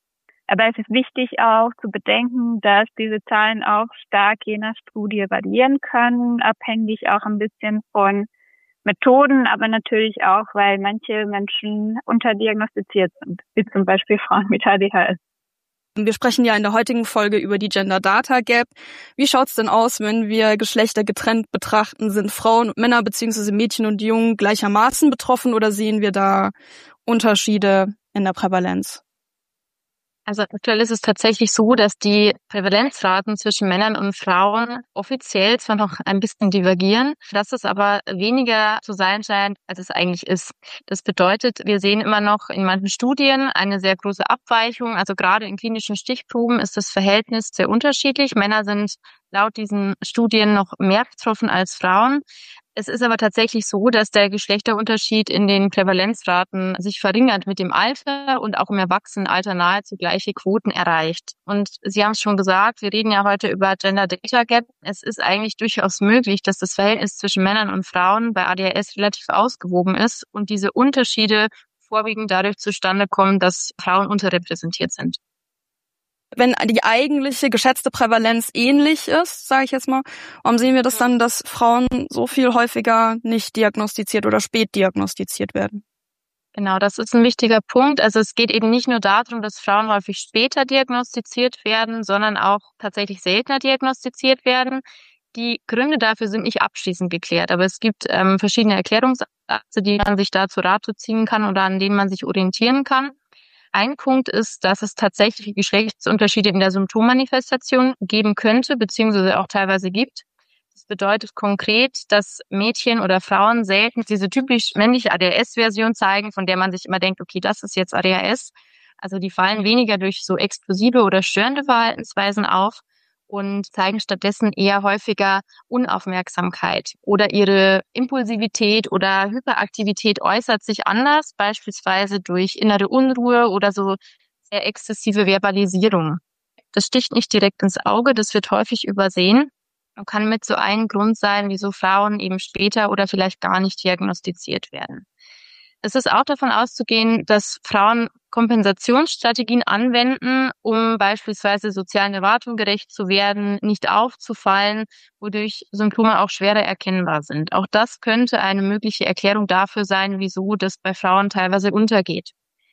Aber es ist wichtig auch zu bedenken, dass diese Zahlen auch stark je nach Studie variieren können, abhängig auch ein bisschen von Methoden, aber natürlich auch, weil manche Menschen unterdiagnostiziert sind, wie zum Beispiel Frauen mit ADHS. Wir sprechen ja in der heutigen Folge über die Gender Data Gap. Wie schaut's denn aus, wenn wir Geschlechter getrennt betrachten? Sind Frauen und Männer bzw. Mädchen und Jungen gleichermaßen betroffen oder sehen wir da Unterschiede in der Prävalenz? Also aktuell ist es tatsächlich so, dass die Prävalenzraten zwischen Männern und Frauen offiziell zwar noch ein bisschen divergieren, dass es aber weniger zu sein scheint, als es eigentlich ist. Das bedeutet, wir sehen immer noch in manchen Studien eine sehr große Abweichung. Also gerade in klinischen Stichproben ist das Verhältnis sehr unterschiedlich. Männer sind laut diesen Studien noch mehr betroffen als Frauen. Es ist aber tatsächlich so, dass der Geschlechterunterschied in den Prävalenzraten sich verringert mit dem Alter und auch im Erwachsenenalter nahezu gleiche Quoten erreicht. Und Sie haben es schon gesagt, wir reden ja heute über Gender Data Gap. Es ist eigentlich durchaus möglich, dass das Verhältnis zwischen Männern und Frauen bei ADHS relativ ausgewogen ist und diese Unterschiede vorwiegend dadurch zustande kommen, dass Frauen unterrepräsentiert sind. Wenn die eigentliche geschätzte Prävalenz ähnlich ist, sage ich jetzt mal, warum sehen wir das dann, dass Frauen so viel häufiger nicht diagnostiziert oder spät diagnostiziert werden? Genau, das ist ein wichtiger Punkt. Also es geht eben nicht nur darum, dass Frauen häufig später diagnostiziert werden, sondern auch tatsächlich seltener diagnostiziert werden. Die Gründe dafür sind nicht abschließend geklärt, aber es gibt verschiedene Erklärungsansätze, die man sich da zu Rate ziehen kann oder an denen man sich orientieren kann. Ein Punkt ist, dass es tatsächlich Geschlechtsunterschiede in der Symptommanifestation geben könnte, beziehungsweise auch teilweise gibt. Das bedeutet konkret, dass Mädchen oder Frauen selten diese typisch männliche ADHS-Version zeigen, von der man sich immer denkt, okay, das ist jetzt ADHS. Also die fallen weniger durch so explosive oder störende Verhaltensweisen auf und zeigen stattdessen eher häufiger Unaufmerksamkeit oder ihre Impulsivität oder Hyperaktivität äußert sich anders, beispielsweise durch innere Unruhe oder so sehr exzessive Verbalisierung. Das sticht nicht direkt ins Auge, das wird häufig übersehen und kann mit so ein Grund sein, wieso Frauen eben später oder vielleicht gar nicht diagnostiziert werden. Es ist auch davon auszugehen, dass Frauen Kompensationsstrategien anwenden, um beispielsweise sozialen Erwartungen gerecht zu werden, nicht aufzufallen, wodurch Symptome auch schwerer erkennbar sind. Auch das könnte eine mögliche Erklärung dafür sein, wieso das bei Frauen teilweise untergeht.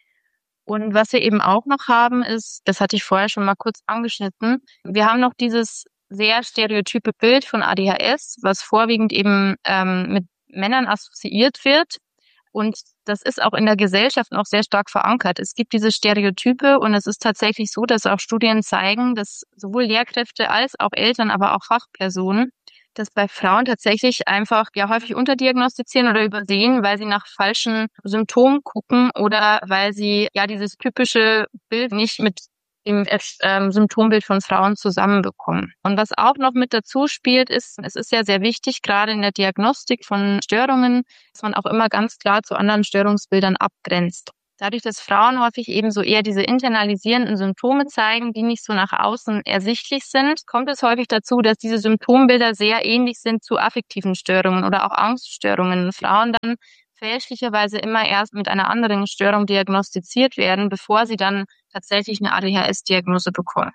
Und was wir eben auch noch haben, ist, das hatte ich vorher schon mal kurz angeschnitten, wir haben noch dieses sehr stereotype Bild von ADHS, was vorwiegend eben mit Männern assoziiert wird. Und das ist auch in der Gesellschaft noch sehr stark verankert. Es gibt diese Stereotype und es ist tatsächlich so, dass auch Studien zeigen, dass sowohl Lehrkräfte als auch Eltern, aber auch Fachpersonen, das bei Frauen tatsächlich einfach ja häufig unterdiagnostizieren oder übersehen, weil sie nach falschen Symptomen gucken oder weil sie ja dieses typische Bild nicht mit dem Symptombild von Frauen zusammenbekommen. Und was auch noch mit dazu spielt, ist, es ist ja sehr wichtig, gerade in der Diagnostik von Störungen, dass man auch immer ganz klar zu anderen Störungsbildern abgrenzt. Dadurch, dass Frauen häufig eben so eher diese internalisierenden Symptome zeigen, die nicht so nach außen ersichtlich sind, kommt es häufig dazu, dass diese Symptombilder sehr ähnlich sind zu affektiven Störungen oder auch Angststörungen. Frauen dann fälschlicherweise immer erst mit einer anderen Störung diagnostiziert werden, bevor sie dann tatsächlich eine ADHS-Diagnose bekommen.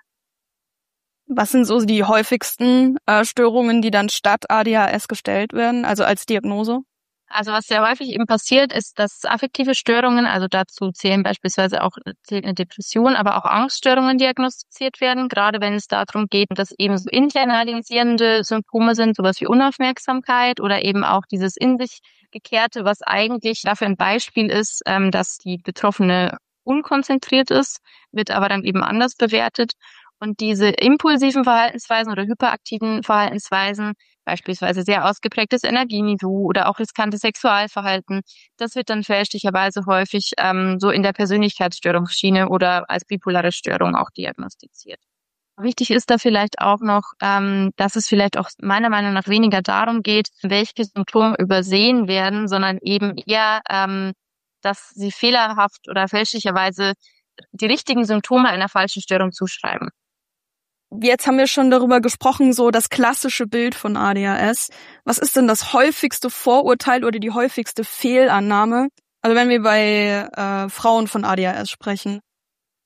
Was sind so die häufigsten Störungen, die dann statt ADHS gestellt werden, also als Diagnose? Also was sehr häufig eben passiert, ist, dass affektive Störungen, also dazu zählen beispielsweise auch eine Depression, aber auch Angststörungen diagnostiziert werden, gerade wenn es darum geht, dass eben so internalisierende Symptome sind, sowas wie Unaufmerksamkeit oder eben auch dieses in sich Gekehrte, was eigentlich dafür ein Beispiel ist, dass die Betroffene unkonzentriert ist, wird aber dann eben anders bewertet. Und diese impulsiven Verhaltensweisen oder hyperaktiven Verhaltensweisen, beispielsweise sehr ausgeprägtes Energieniveau oder auch riskantes Sexualverhalten, das wird dann fälschlicherweise häufig so in der Persönlichkeitsstörungsschiene oder als bipolare Störung auch diagnostiziert. Wichtig ist da vielleicht auch noch, dass es vielleicht auch meiner Meinung nach weniger darum geht, welche Symptome übersehen werden, sondern eben eher, dass sie fehlerhaft oder fälschlicherweise die richtigen Symptome einer falschen Störung zuschreiben. Jetzt haben wir schon darüber gesprochen, so das klassische Bild von ADHS. Was ist denn das häufigste Vorurteil oder die häufigste Fehlannahme? Also wenn wir bei Frauen von ADHS sprechen.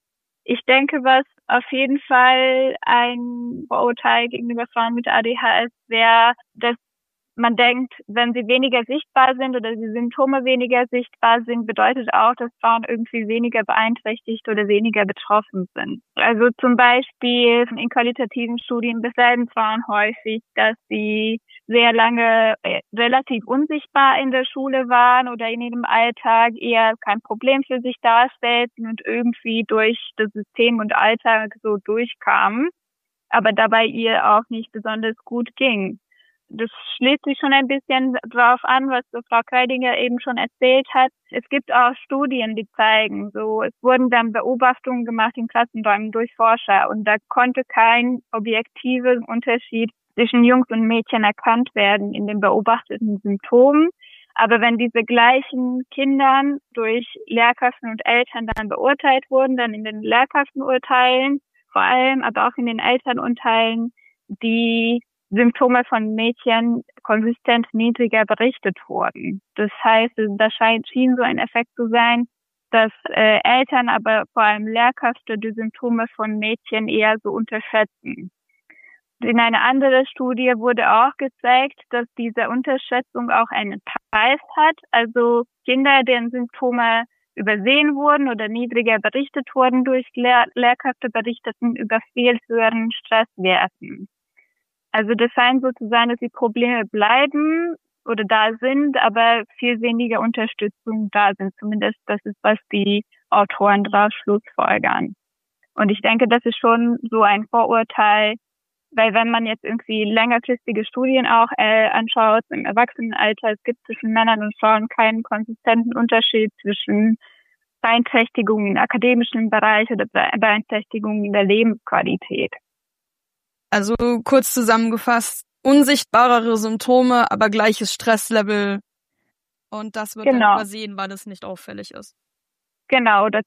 Ich denke, was auf jeden Fall ein Vorurteil gegenüber Frauen mit ADHS wäre, dass man denkt, wenn sie weniger sichtbar sind oder die Symptome weniger sichtbar sind, bedeutet auch, dass Frauen irgendwie weniger beeinträchtigt oder weniger betroffen sind. Also zum Beispiel in qualitativen Studien beschreiben Frauen häufig, dass sie sehr lange relativ unsichtbar in der Schule waren oder in ihrem Alltag eher kein Problem für sich darstellten und irgendwie durch das System und Alltag so durchkamen, aber dabei ihr auch nicht besonders gut ging. Das schließt sich schon ein bisschen drauf an, was so Frau Kreidinger eben schon erzählt hat. Es gibt auch Studien, die zeigen, es wurden dann Beobachtungen gemacht in Klassenräumen durch Forscher und da konnte kein objektiver Unterschied zwischen Jungs und Mädchen erkannt werden in den beobachteten Symptomen. Aber wenn diese gleichen Kindern durch Lehrkräfte und Eltern dann beurteilt wurden, dann in den Lehrkräftenurteilen vor allem, aber auch in den Elternurteilen, die Symptome von Mädchen konsistent niedriger berichtet wurden. Das heißt, da schien so ein Effekt zu sein, dass Eltern, aber vor allem Lehrkräfte die Symptome von Mädchen eher so unterschätzen. In einer anderen Studie wurde auch gezeigt, dass diese Unterschätzung auch einen Preis hat. Also Kinder, deren Symptome übersehen wurden oder niedriger berichtet wurden durch Lehrkräfte, berichteten über viel höheren Stresswerten. Also das scheint so zu sein, dass die Probleme bleiben oder da sind, aber viel weniger Unterstützung da sind. Zumindest das ist, was die Autoren daraus schlussfolgern. Und ich denke, das ist schon so ein Vorurteil, weil wenn man jetzt irgendwie längerfristige Studien auch anschaut, im Erwachsenenalter, es gibt zwischen Männern und Frauen keinen konsistenten Unterschied zwischen Beeinträchtigungen im akademischen Bereich oder Beeinträchtigungen in der Lebensqualität. Also kurz zusammengefasst, unsichtbarere Symptome, aber gleiches Stresslevel. Und das wird dann übersehen, weil es nicht auffällig ist. Genau, oder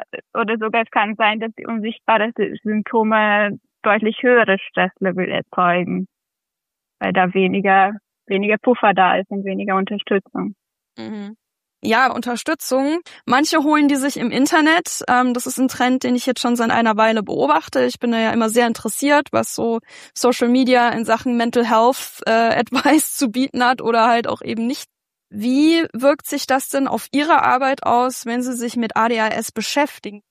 sogar es kann sein, dass die unsichtbaren Symptome deutlich höhere Stresslevel erzeugen, weil da weniger Puffer da ist und weniger Unterstützung. Mhm. Ja, Unterstützung. Manche holen die sich im Internet. Das ist ein Trend, den ich jetzt schon seit einer Weile beobachte. Ich bin da ja immer sehr interessiert, was so Social Media in Sachen Mental Health Advice zu bieten hat oder halt auch eben nicht. Wie wirkt sich das denn auf Ihre Arbeit aus, wenn Sie sich mit ADHS beschäftigen?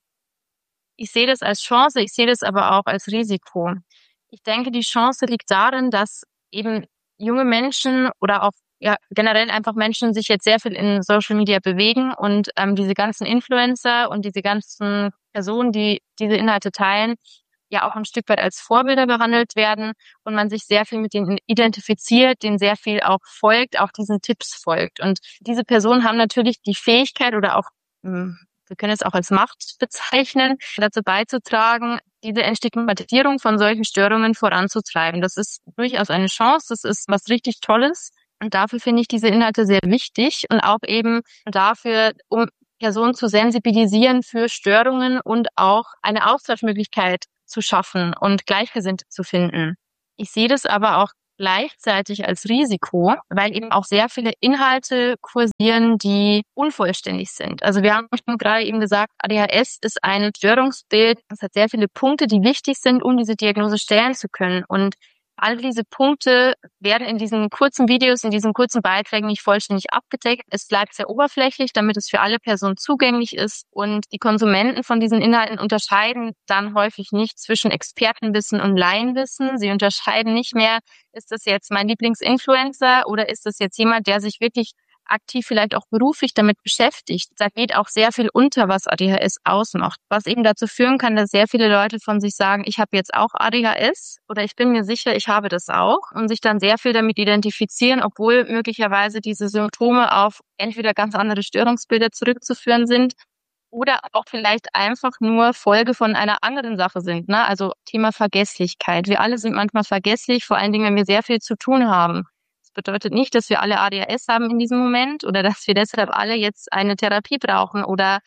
Ich sehe das als Chance, ich sehe das aber auch als Risiko. Ich denke, die Chance liegt darin, dass eben junge Menschen oder auch generell einfach Menschen sich jetzt sehr viel in Social Media bewegen und diese ganzen Influencer und diese ganzen Personen, die diese Inhalte teilen, ja auch ein Stück weit als Vorbilder behandelt werden und man sich sehr viel mit denen identifiziert, denen sehr viel auch folgt, auch diesen Tipps folgt. Und diese Personen haben natürlich die Fähigkeit oder auch, wir können es auch als Macht bezeichnen, dazu beizutragen, diese Entstigmatisierung von solchen Störungen voranzutreiben. Das ist durchaus eine Chance, das ist was richtig Tolles. Und dafür finde ich diese Inhalte sehr wichtig und auch eben dafür, um Personen zu sensibilisieren für Störungen und auch eine Austauschmöglichkeit zu schaffen und Gleichgesinnte zu finden. Ich sehe das aber auch gleichzeitig als Risiko, weil eben auch sehr viele Inhalte kursieren, die unvollständig sind. Also wir haben schon gerade eben gesagt, ADHS ist ein Störungsbild. Es hat sehr viele Punkte, die wichtig sind, um diese Diagnose stellen zu können. Und all diese Punkte werden in diesen kurzen Videos, in diesen kurzen Beiträgen nicht vollständig abgedeckt. Es bleibt sehr oberflächlich, damit es für alle Personen zugänglich ist. Und die Konsumenten von diesen Inhalten unterscheiden dann häufig nicht zwischen Expertenwissen und Laienwissen. Sie unterscheiden nicht mehr, ist das jetzt mein Lieblingsinfluencer oder ist das jetzt jemand, der sich wirklich aktiv vielleicht auch beruflich damit beschäftigt. Da geht auch sehr viel unter, was ADHS ausmacht. Was eben dazu führen kann, dass sehr viele Leute von sich sagen, ich habe jetzt auch ADHS oder ich bin mir sicher, ich habe das auch und sich dann sehr viel damit identifizieren, obwohl möglicherweise diese Symptome auf entweder ganz andere Störungsbilder zurückzuführen sind oder auch vielleicht einfach nur Folge von einer anderen Sache sind. Ne? Also Thema Vergesslichkeit. Wir alle sind manchmal vergesslich, vor allen Dingen, wenn wir sehr viel zu tun haben. Das bedeutet nicht, dass wir alle ADHS haben in diesem Moment oder dass wir deshalb alle jetzt eine Therapie brauchen oder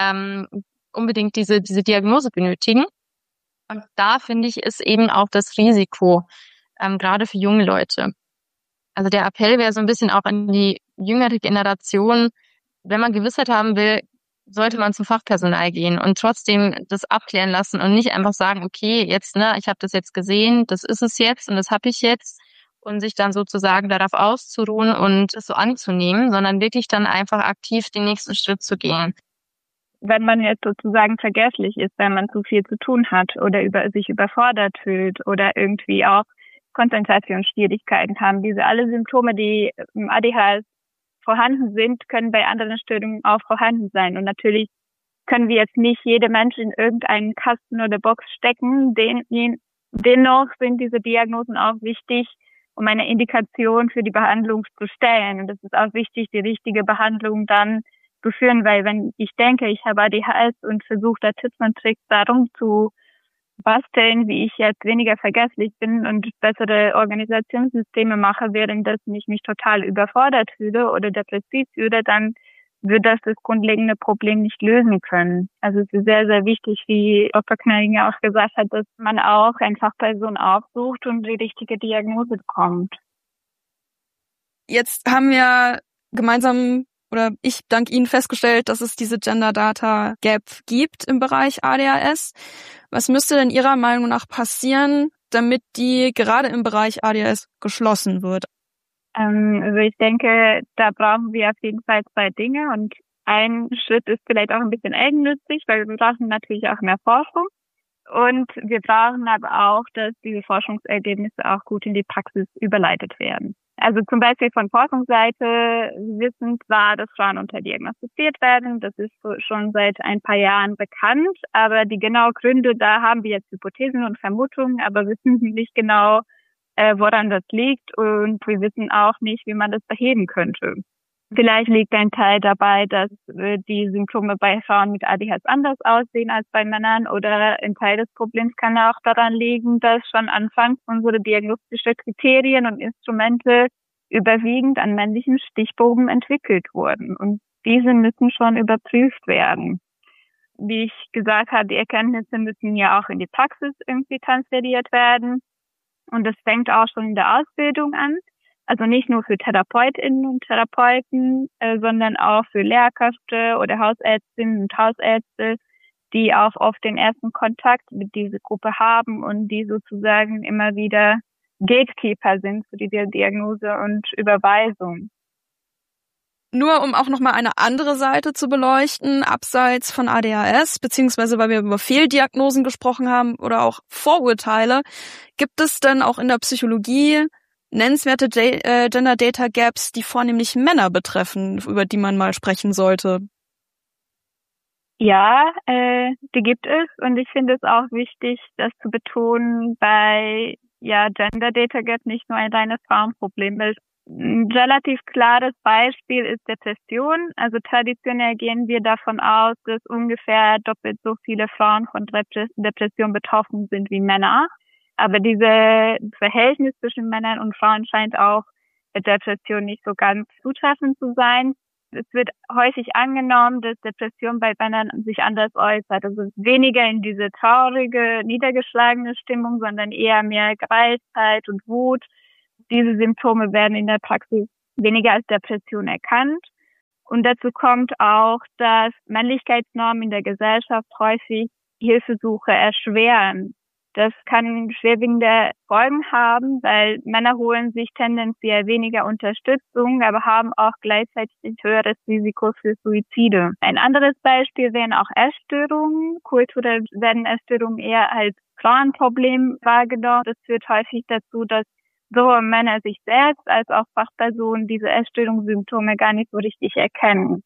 unbedingt diese Diagnose benötigen. Und da finde ich, ist eben auch das Risiko, gerade für junge Leute. Also der Appell wäre so ein bisschen auch an die jüngere Generation, wenn man Gewissheit haben will, sollte man zum Fachpersonal gehen und trotzdem das abklären lassen und nicht einfach sagen, okay, jetzt, ich habe das jetzt gesehen, das ist es jetzt und das habe ich jetzt, und sich dann sozusagen darauf auszuruhen und es so anzunehmen, sondern wirklich dann einfach aktiv den nächsten Schritt zu gehen. Wenn man jetzt sozusagen vergesslich ist, wenn man zu viel zu tun hat oder sich überfordert fühlt oder irgendwie auch Konzentrationsschwierigkeiten haben, diese alle Symptome, die im ADHS vorhanden sind, können bei anderen Störungen auch vorhanden sein. Und natürlich können wir jetzt nicht jede Mensch in irgendeinen Kasten oder Box stecken. Dennoch sind diese Diagnosen auch wichtig, um eine Indikation für die Behandlung zu stellen. Und es ist auch wichtig, die richtige Behandlung dann zu führen, weil wenn ich denke, ich habe ADHS und versuche da Tipps und Tricks darum zu basteln, wie ich jetzt weniger vergesslich bin und bessere Organisationssysteme mache, während ich mich total überfordert fühle oder depressiv fühle, dann wird das grundlegende Problem nicht lösen können. Also es ist sehr, sehr wichtig, wie Dr. Kneidinger auch gesagt hat, dass man auch eine Fachperson aufsucht und die richtige Diagnose bekommt. Jetzt haben wir gemeinsam oder ich dank Ihnen festgestellt, dass es diese Gender Data Gap gibt im Bereich ADHS. Was müsste denn Ihrer Meinung nach passieren, damit die gerade im Bereich ADHS geschlossen wird? Also ich denke, da brauchen wir auf jeden Fall 2 Dinge und ein Schritt ist vielleicht auch ein bisschen eigennützig, weil wir brauchen natürlich auch mehr Forschung und wir brauchen aber auch, dass diese Forschungsergebnisse auch gut in die Praxis überleitet werden. Also zum Beispiel von Forschungsseite wissen zwar, dass Frauen unterdiagnostiziert werden, das ist schon seit ein paar Jahren bekannt, aber die genauen Gründe, da haben wir jetzt Hypothesen und Vermutungen, aber wissen nicht genau, woran das liegt und wir wissen auch nicht, wie man das beheben könnte. Vielleicht liegt ein Teil dabei, dass die Symptome bei Frauen mit ADHS anders aussehen als bei Männern oder ein Teil des Problems kann auch daran liegen, dass schon anfangs unsere diagnostischen Kriterien und Instrumente überwiegend an männlichen Stichproben entwickelt wurden und diese müssen schon überprüft werden. Wie ich gesagt habe, die Erkenntnisse müssen ja auch in die Praxis irgendwie transferiert werden. Und das fängt auch schon in der Ausbildung an. Also nicht nur für TherapeutInnen und Therapeuten, sondern auch für Lehrkräfte oder Hausärztinnen und Hausärzte, die auch oft den ersten Kontakt mit dieser Gruppe haben und die sozusagen immer wieder Gatekeeper sind für die Diagnose und Überweisung. Nur um auch nochmal eine andere Seite zu beleuchten, abseits von ADHS, beziehungsweise weil wir über Fehldiagnosen gesprochen haben oder auch Vorurteile, gibt es denn auch in der Psychologie nennenswerte Gender Data Gaps, die vornehmlich Männer betreffen, über die man mal sprechen sollte? Ja, die gibt es und ich finde es auch wichtig, das zu betonen, bei Gender Data Gap nicht nur ein reines Frauenproblem ist. Ein relativ klares Beispiel ist Depression. Also traditionell gehen wir davon aus, dass ungefähr doppelt so viele Frauen von Depression betroffen sind wie Männer. Aber dieses Verhältnis zwischen Männern und Frauen scheint auch bei Depression nicht so ganz zutreffend zu sein. Es wird häufig angenommen, dass Depression bei Männern sich anders äußert. Also weniger in diese traurige, niedergeschlagene Stimmung, sondern eher mehr Gereiztheit und Wut. Diese Symptome werden in der Praxis weniger als Depression erkannt. Und dazu kommt auch, dass Männlichkeitsnormen in der Gesellschaft häufig Hilfesuche erschweren. Das kann schwerwiegende Folgen haben, weil Männer holen sich tendenziell weniger Unterstützung, aber haben auch gleichzeitig ein höheres Risiko für Suizide. Ein anderes Beispiel wären auch Essstörungen. Kulturell werden Essstörungen eher als Frauenproblem wahrgenommen. Das führt häufig dazu, dass sowohl Männer sich selbst als auch Fachpersonen diese Essstörungssymptome gar nicht so richtig erkennen.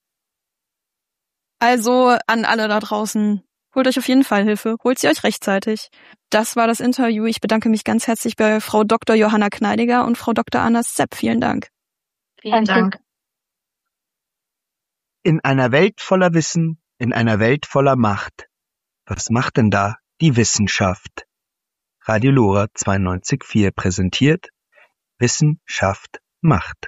Also an alle da draußen, holt euch auf jeden Fall Hilfe, holt sie euch rechtzeitig. Das war das Interview. Ich bedanke mich ganz herzlich bei Frau Dr. Johanna Kneidiger und Frau Dr. Anna Sepp. Vielen Dank. Vielen Dank. In einer Welt voller Wissen, in einer Welt voller Macht. Was macht denn da die Wissenschaft? Radio Lora 92.4 präsentiert Wissenschaft macht.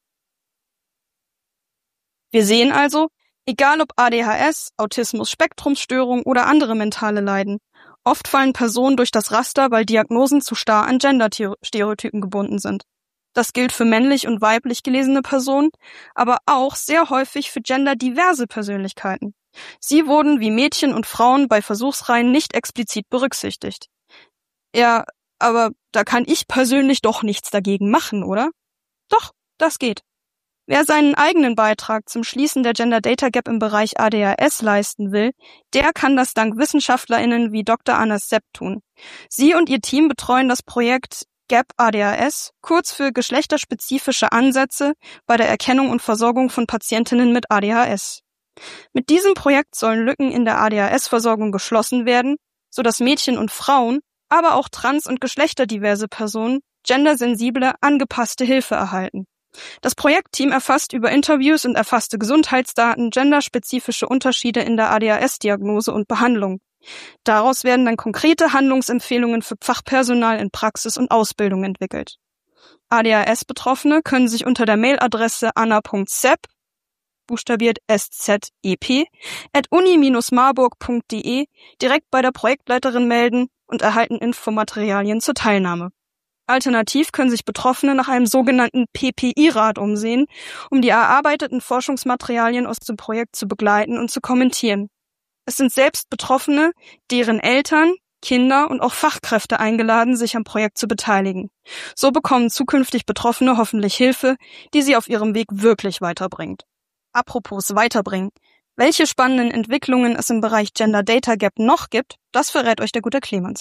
Wir sehen also, egal ob ADHS, Autismus, Spektrumsstörung oder andere mentale Leiden, oft fallen Personen durch das Raster, weil Diagnosen zu starr an Gender-Stereotypen gebunden sind. Das gilt für männlich und weiblich gelesene Personen, aber auch sehr häufig für genderdiverse Persönlichkeiten. Sie wurden wie Mädchen und Frauen bei Versuchsreihen nicht explizit berücksichtigt. Ja, aber da kann ich persönlich doch nichts dagegen machen, oder? Doch, das geht. Wer seinen eigenen Beitrag zum Schließen der Gender Data Gap im Bereich ADHS leisten will, der kann das dank WissenschaftlerInnen wie Dr. Anna Sepp tun. Sie und ihr Team betreuen das Projekt Gap ADHS, kurz für geschlechterspezifische Ansätze bei der Erkennung und Versorgung von Patientinnen mit ADHS. Mit diesem Projekt sollen Lücken in der ADHS-Versorgung geschlossen werden, sodass Mädchen und Frauen, aber auch trans- und geschlechterdiverse Personen gendersensible, angepasste Hilfe erhalten. Das Projektteam erfasst über Interviews und erfasste Gesundheitsdaten genderspezifische Unterschiede in der ADHS-Diagnose und Behandlung. Daraus werden dann konkrete Handlungsempfehlungen für Fachpersonal in Praxis und Ausbildung entwickelt. ADHS-Betroffene können sich unter der Mailadresse anna.sepp, buchstabiert SZEP, @uni-marburg.de direkt bei der Projektleiterin melden und erhalten Infomaterialien zur Teilnahme. Alternativ können sich Betroffene nach einem sogenannten PPI-Rat umsehen, um die erarbeiteten Forschungsmaterialien aus dem Projekt zu begleiten und zu kommentieren. Es sind selbst Betroffene, deren Eltern, Kinder und auch Fachkräfte eingeladen, sich am Projekt zu beteiligen. So bekommen zukünftig Betroffene hoffentlich Hilfe, die sie auf ihrem Weg wirklich weiterbringt. Apropos weiterbringen. Welche spannenden Entwicklungen es im Bereich Gender Data Gap noch gibt, das verrät euch der gute Clemens.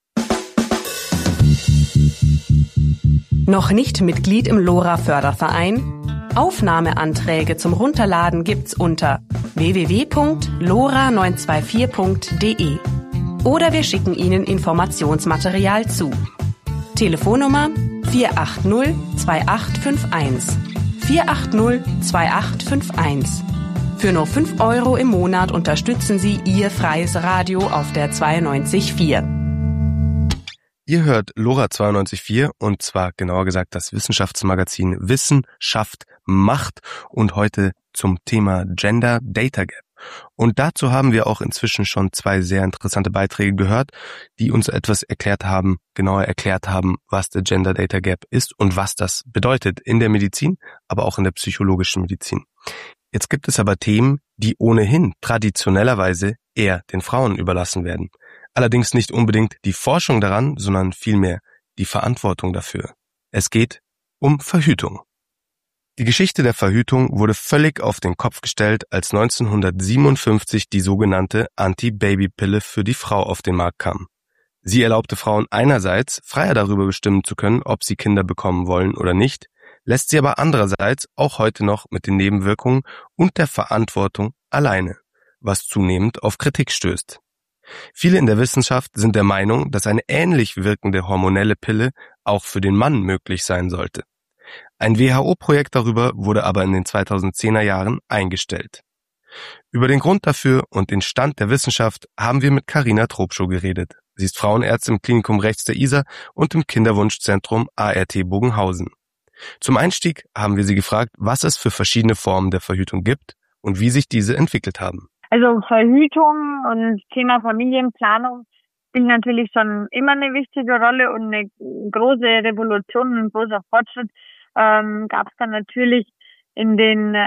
Noch nicht Mitglied im LoRa-Förderverein? Aufnahmeanträge zum Runterladen gibt's unter www.lora924.de oder wir schicken Ihnen Informationsmaterial zu. Telefonnummer 480-2851. 480-2851. Für nur 5 € im Monat unterstützen Sie Ihr freies Radio auf der 92.4. Ihr hört LoRa 92.4 und zwar genauer gesagt das Wissenschaftsmagazin Wissen schafft Macht und heute zum Thema Gender Data Gap. Und dazu haben wir auch inzwischen schon 2 sehr interessante Beiträge gehört, die uns etwas genauer erklärt haben, was der Gender Data Gap ist und was das bedeutet in der Medizin, aber auch in der psychologischen Medizin. Jetzt gibt es aber Themen, die ohnehin traditionellerweise eher den Frauen überlassen werden. Allerdings nicht unbedingt die Forschung daran, sondern vielmehr die Verantwortung dafür. Es geht um Verhütung. Die Geschichte der Verhütung wurde völlig auf den Kopf gestellt, als 1957 die sogenannte Anti-Baby-Pille für die Frau auf den Markt kam. Sie erlaubte Frauen einerseits, freier darüber bestimmen zu können, ob sie Kinder bekommen wollen oder nicht, lässt sie aber andererseits auch heute noch mit den Nebenwirkungen und der Verantwortung alleine, was zunehmend auf Kritik stößt. Viele in der Wissenschaft sind der Meinung, dass eine ähnlich wirkende hormonelle Pille auch für den Mann möglich sein sollte. Ein WHO-Projekt darüber wurde aber in den 2010er Jahren eingestellt. Über den Grund dafür und den Stand der Wissenschaft haben wir mit Carina Trobschow geredet. Sie ist Frauenärztin im Klinikum rechts der Isar und im Kinderwunschzentrum ART Bogenhausen. Zum Einstieg haben wir sie gefragt, was es für verschiedene Formen der Verhütung gibt und wie sich diese entwickelt haben. Also Verhütung und Thema Familienplanung spielt natürlich schon immer eine wichtige Rolle und eine große Revolution, ein großer Fortschritt gab es dann natürlich im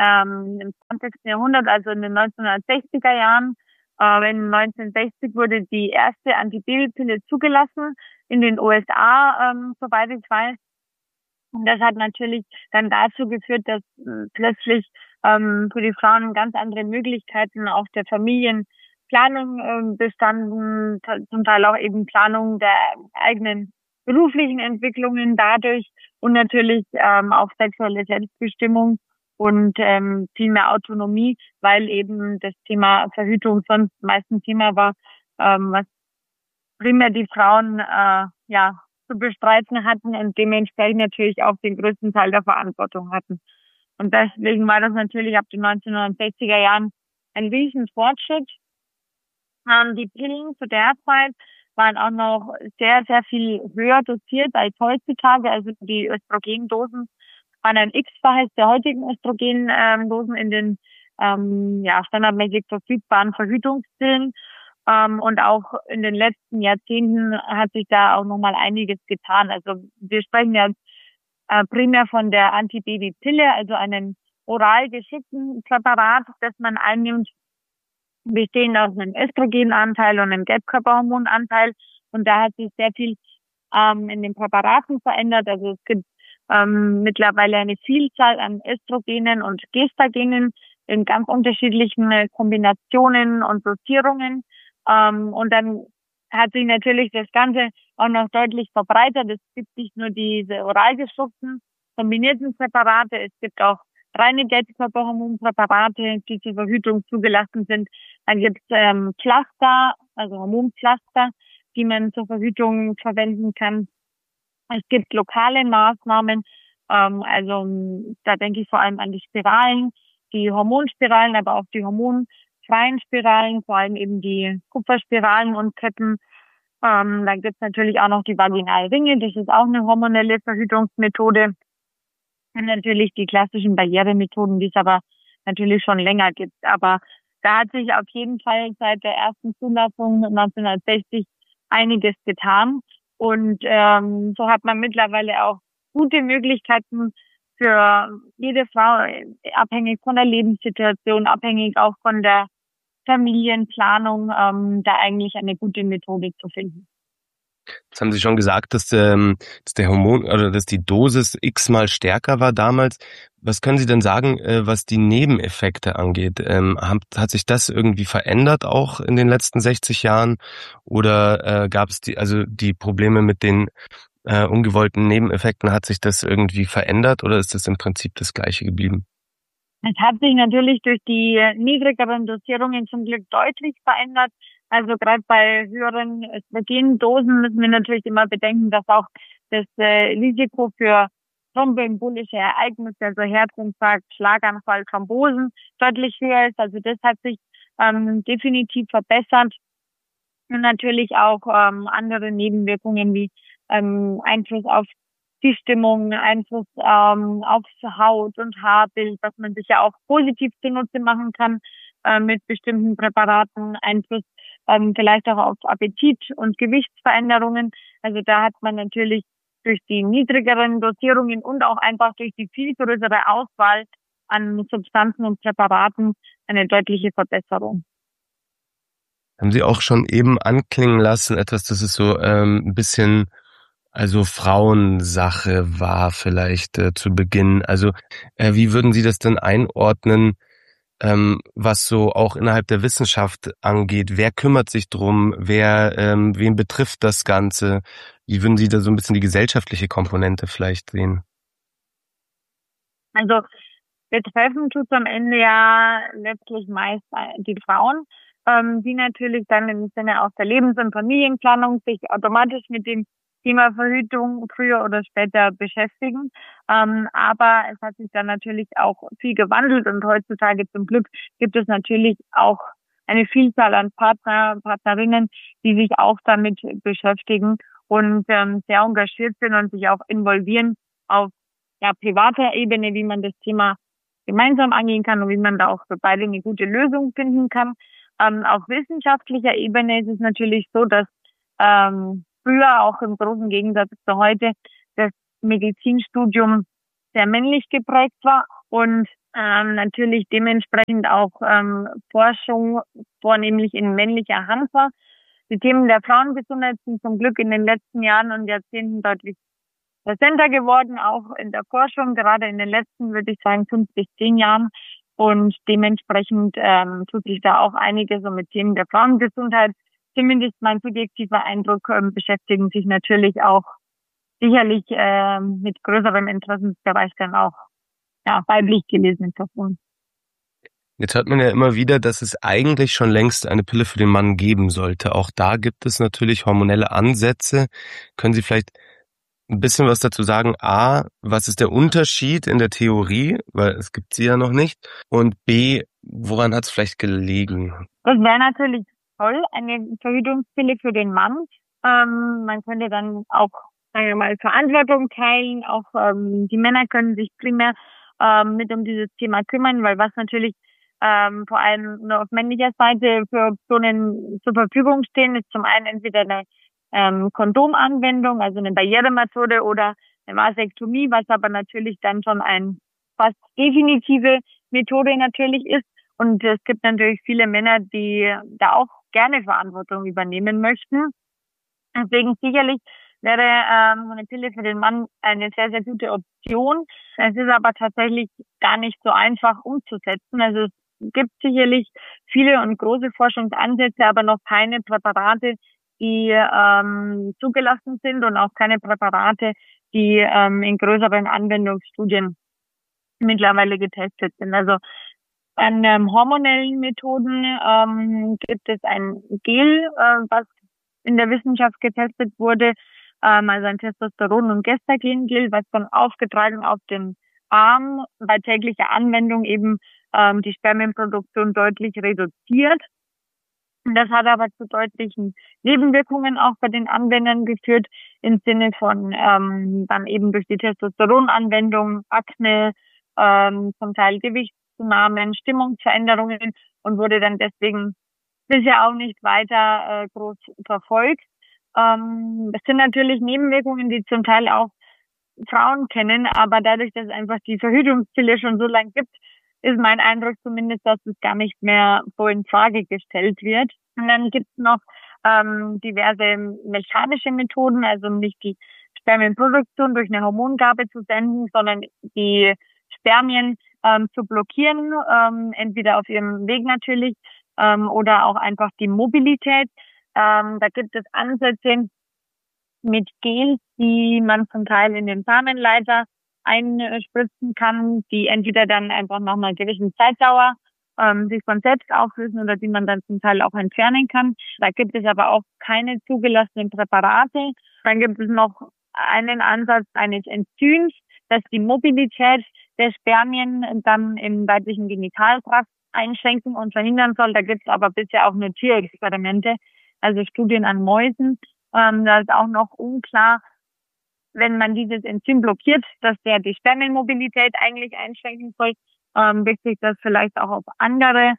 20. Jahrhundert, also in den 1960er Jahren. In 1960 wurde die erste Antibabypille zugelassen in den USA, soweit ich weiß. Und das hat natürlich dann dazu geführt, dass plötzlich für die Frauen ganz andere Möglichkeiten auch der Familienplanung bestanden, zum Teil auch eben Planung der eigenen beruflichen Entwicklungen dadurch und natürlich auch sexuelle Selbstbestimmung und viel mehr Autonomie, weil eben das Thema Verhütung sonst meistens Thema war, was primär die Frauen zu bestreiten hatten und dementsprechend natürlich auch den größten Teil der Verantwortung hatten. Und deswegen war das natürlich ab den 1960er Jahren ein riesen Fortschritt. Die Pillen zu der Zeit waren auch noch sehr, sehr viel höher dosiert als heutzutage. Also die Östrogendosen waren ein X-faches der heutigen Östrogendosen in den standardmäßig verfügbaren Verhütungspillen. Und auch in den letzten Jahrzehnten hat sich da auch nochmal einiges getan. Also wir sprechen ja primär von der Antibabypille, also einem oral geschickten Präparat, das man einnimmt, bestehen aus einem Östrogenanteil und einem Gelbkörperhormonanteil. Und da hat sich sehr viel in den Präparaten verändert. Also es gibt mittlerweile eine Vielzahl an Östrogenen und Gestagenen in ganz unterschiedlichen Kombinationen und Dosierungen. Und dann hat sich natürlich das Ganze auch noch deutlich verbreitert. Es gibt nicht nur diese oral geschluckten kombinierten Präparate, es gibt auch reine Gelbkörperhormonpräparate, die zur Verhütung zugelassen sind. Dann gibt es Pflaster, also Hormonpflaster, die man zur Verhütung verwenden kann. Es gibt lokale Maßnahmen, also da denke ich vor allem an die Spiralen, die Hormonspiralen, aber auch die hormonfreien Spiralen, vor allem eben die Kupferspiralen und Ketten. Dann gibt es natürlich auch noch die Vaginalringe, das ist auch eine hormonelle Verhütungsmethode. Und natürlich die klassischen Barrieremethoden, die es aber natürlich schon länger gibt. Aber da hat sich auf jeden Fall seit der ersten Zulassung 1960 einiges getan. Und so hat man mittlerweile auch gute Möglichkeiten für jede Frau, abhängig von der Lebenssituation, abhängig auch von der Familienplanung, da eigentlich eine gute Methode zu finden. Jetzt haben Sie schon gesagt, dass der Hormon oder dass die Dosis x-mal stärker war damals. Was können Sie denn sagen, was die Nebeneffekte angeht? Hat sich das irgendwie verändert auch in den letzten 60 Jahren? Oder gab es die Probleme mit den ungewollten Nebeneffekten, hat sich das irgendwie verändert oder ist das im Prinzip das Gleiche geblieben? Es hat sich natürlich durch die niedrigeren Dosierungen zum Glück deutlich verändert. Also gerade bei höheren Östrogendosen müssen wir natürlich immer bedenken, dass auch das Risiko für thromboembolische Ereignisse, also Herzinfarkt, Schlaganfall, Thrombosen deutlich höher ist. Also das hat sich definitiv verbessert. Und natürlich auch andere Nebenwirkungen wie Einfluss auf die Stimmung, Einfluss aufs Haut- und Haarbild, was man sich ja auch positiv zunutze machen kann mit bestimmten Präparaten, Einfluss vielleicht auch auf Appetit und Gewichtsveränderungen. Also da hat man natürlich durch die niedrigeren Dosierungen und auch einfach durch die viel größere Auswahl an Substanzen und Präparaten eine deutliche Verbesserung. Haben Sie auch schon eben anklingen lassen, etwas, das ist so ein bisschen also Frauensache war vielleicht zu Beginn. Also wie würden Sie das denn einordnen, was so auch innerhalb der Wissenschaft angeht? Wer kümmert sich drum? Wen betrifft das Ganze? Wie würden Sie da so ein bisschen die gesellschaftliche Komponente vielleicht sehen? Also betreffen tut am Ende ja letztlich meist die Frauen, die natürlich dann im Sinne auch der Lebens- und Familienplanung sich automatisch mit dem Thema Verhütung früher oder später beschäftigen. Aber es hat sich dann natürlich auch viel gewandelt und heutzutage zum Glück gibt es natürlich auch eine Vielzahl an Partnerinnen, die sich auch damit beschäftigen und sehr engagiert sind und sich auch involvieren auf privater Ebene, wie man das Thema gemeinsam angehen kann und wie man da auch für beide eine gute Lösung finden kann. Auf wissenschaftlicher Ebene ist es natürlich so, dass früher auch im großen Gegensatz zu heute das Medizinstudium sehr männlich geprägt war und natürlich dementsprechend auch Forschung vornehmlich in männlicher Hand war. Die Themen der Frauengesundheit sind zum Glück in den letzten Jahren und Jahrzehnten deutlich präsenter geworden, auch in der Forschung, gerade in den letzten, würde ich sagen, 5 bis 10 Jahren. Und dementsprechend tut sich da auch einiges so mit Themen der Frauengesundheit. Zumindest mein subjektiver Eindruck beschäftigen sich natürlich auch sicherlich mit größerem Interessensbereich dann auch weiblich gelesene Personen. Jetzt hört man ja immer wieder, dass es eigentlich schon längst eine Pille für den Mann geben sollte. Auch da gibt es natürlich hormonelle Ansätze. Können Sie vielleicht ein bisschen was dazu sagen? A, was ist der Unterschied in der Theorie, weil es gibt sie ja noch nicht. Und B, woran hat es vielleicht gelegen? Das wäre natürlich toll, eine Verhütungspille für den Mann. Man könnte dann auch, sagen wir mal, Verantwortung teilen. Auch die Männer können sich primär mit um dieses Thema kümmern, weil was natürlich vor allem nur auf männlicher Seite für Optionen zur Verfügung stehen, ist zum einen entweder eine Kondomanwendung, also eine Barrieremethode oder eine Vasektomie, was aber natürlich dann schon eine fast definitive Methode natürlich ist. Und es gibt natürlich viele Männer, die da auch gerne Verantwortung übernehmen möchten. Deswegen sicherlich wäre eine Pille für den Mann eine sehr, sehr gute Option. Es ist aber tatsächlich gar nicht so einfach umzusetzen. Also es gibt sicherlich viele und große Forschungsansätze, aber noch keine Präparate, die zugelassen sind und auch keine Präparate, die in größeren Anwendungsstudien mittlerweile getestet sind. Also an hormonellen Methoden gibt es ein Gel, was in der Wissenschaft getestet wurde, also ein Testosteron- und Gestagen-Gel, was dann aufgetragen auf den Arm bei täglicher Anwendung eben die Spermienproduktion deutlich reduziert. Das hat aber zu deutlichen Nebenwirkungen auch bei den Anwendern geführt, im Sinne von dann eben durch die Testosteronanwendung, Akne, zum Teil Gewichtszunahmen, Stimmungsveränderungen und wurde dann deswegen bisher auch nicht weiter groß verfolgt. Es sind natürlich Nebenwirkungen, die zum Teil auch Frauen kennen, aber dadurch, dass es einfach die Verhütungspille schon so lange gibt, ist mein Eindruck zumindest, dass es gar nicht mehr so in Frage gestellt wird. Und dann gibt es noch diverse mechanische Methoden, also nicht die Spermienproduktion durch eine Hormongabe zu senden, sondern die Spermien zu blockieren, entweder auf ihrem Weg natürlich oder auch einfach die Mobilität. Da gibt es Ansätze mit Gels, die man zum Teil in den Samenleiter einspritzen kann, die entweder dann einfach nach einer gewissen Zeitdauer sich von selbst auflösen oder die man dann zum Teil auch entfernen kann. Da gibt es aber auch keine zugelassenen Präparate. Dann gibt es noch einen Ansatz eines Enzyms, das die Mobilität der Spermien dann im weiblichen Genitaltrakt einschränken und verhindern soll. Da gibt es aber bisher auch nur Tierexperimente, also Studien an Mäusen. Da ist auch noch unklar, wenn man dieses Enzym blockiert, dass der die Spermienmobilität eigentlich einschränken soll, wirkt sich das vielleicht auch auf andere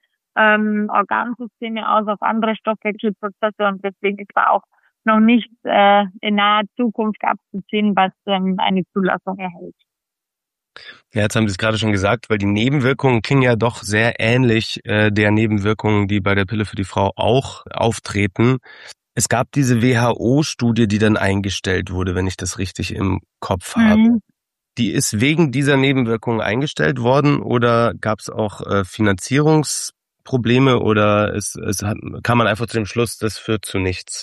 Organsysteme aus, auf andere Stoffwechselprozesse und deswegen ist da auch noch nicht in naher Zukunft abzusehen, was eine Zulassung erhält. Ja, jetzt haben Sie es gerade schon gesagt, weil die Nebenwirkungen klingen ja doch sehr ähnlich der Nebenwirkungen, die bei der Pille für die Frau auch auftreten. Es gab diese WHO-Studie, die dann eingestellt wurde, wenn ich das richtig im Kopf habe. Die ist wegen dieser Nebenwirkungen eingestellt worden oder gab es auch Finanzierungsprobleme oder kam man einfach zu dem Schluss, das führt zu nichts?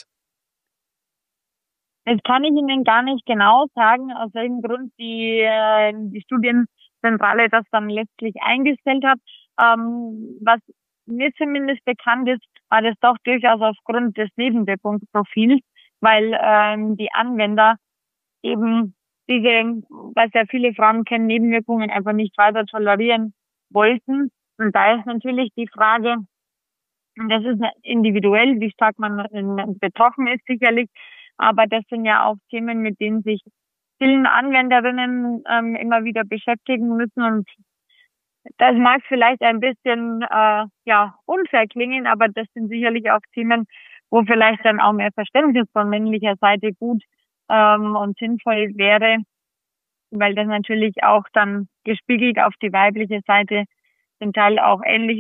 Das kann ich Ihnen gar nicht genau sagen, aus welchem Grund die Studienzentrale das dann letztlich eingestellt hat. Was mir zumindest bekannt ist, war das doch durchaus aufgrund des Nebenwirkungsprofils, weil die Anwender eben diese, was ja viele Frauen kennen, Nebenwirkungen einfach nicht weiter tolerieren wollten. Und da ist natürlich die Frage, und das ist individuell, wie stark man betroffen ist sicherlich, aber das sind ja auch Themen, mit denen sich vielen Anwenderinnen immer wieder beschäftigen müssen. Und das mag vielleicht ein bisschen unfair klingen, aber das sind sicherlich auch Themen, wo vielleicht dann auch mehr Verständnis von männlicher Seite gut und sinnvoll wäre, weil das natürlich auch dann gespiegelt auf die weibliche Seite zum Teil auch ähnlich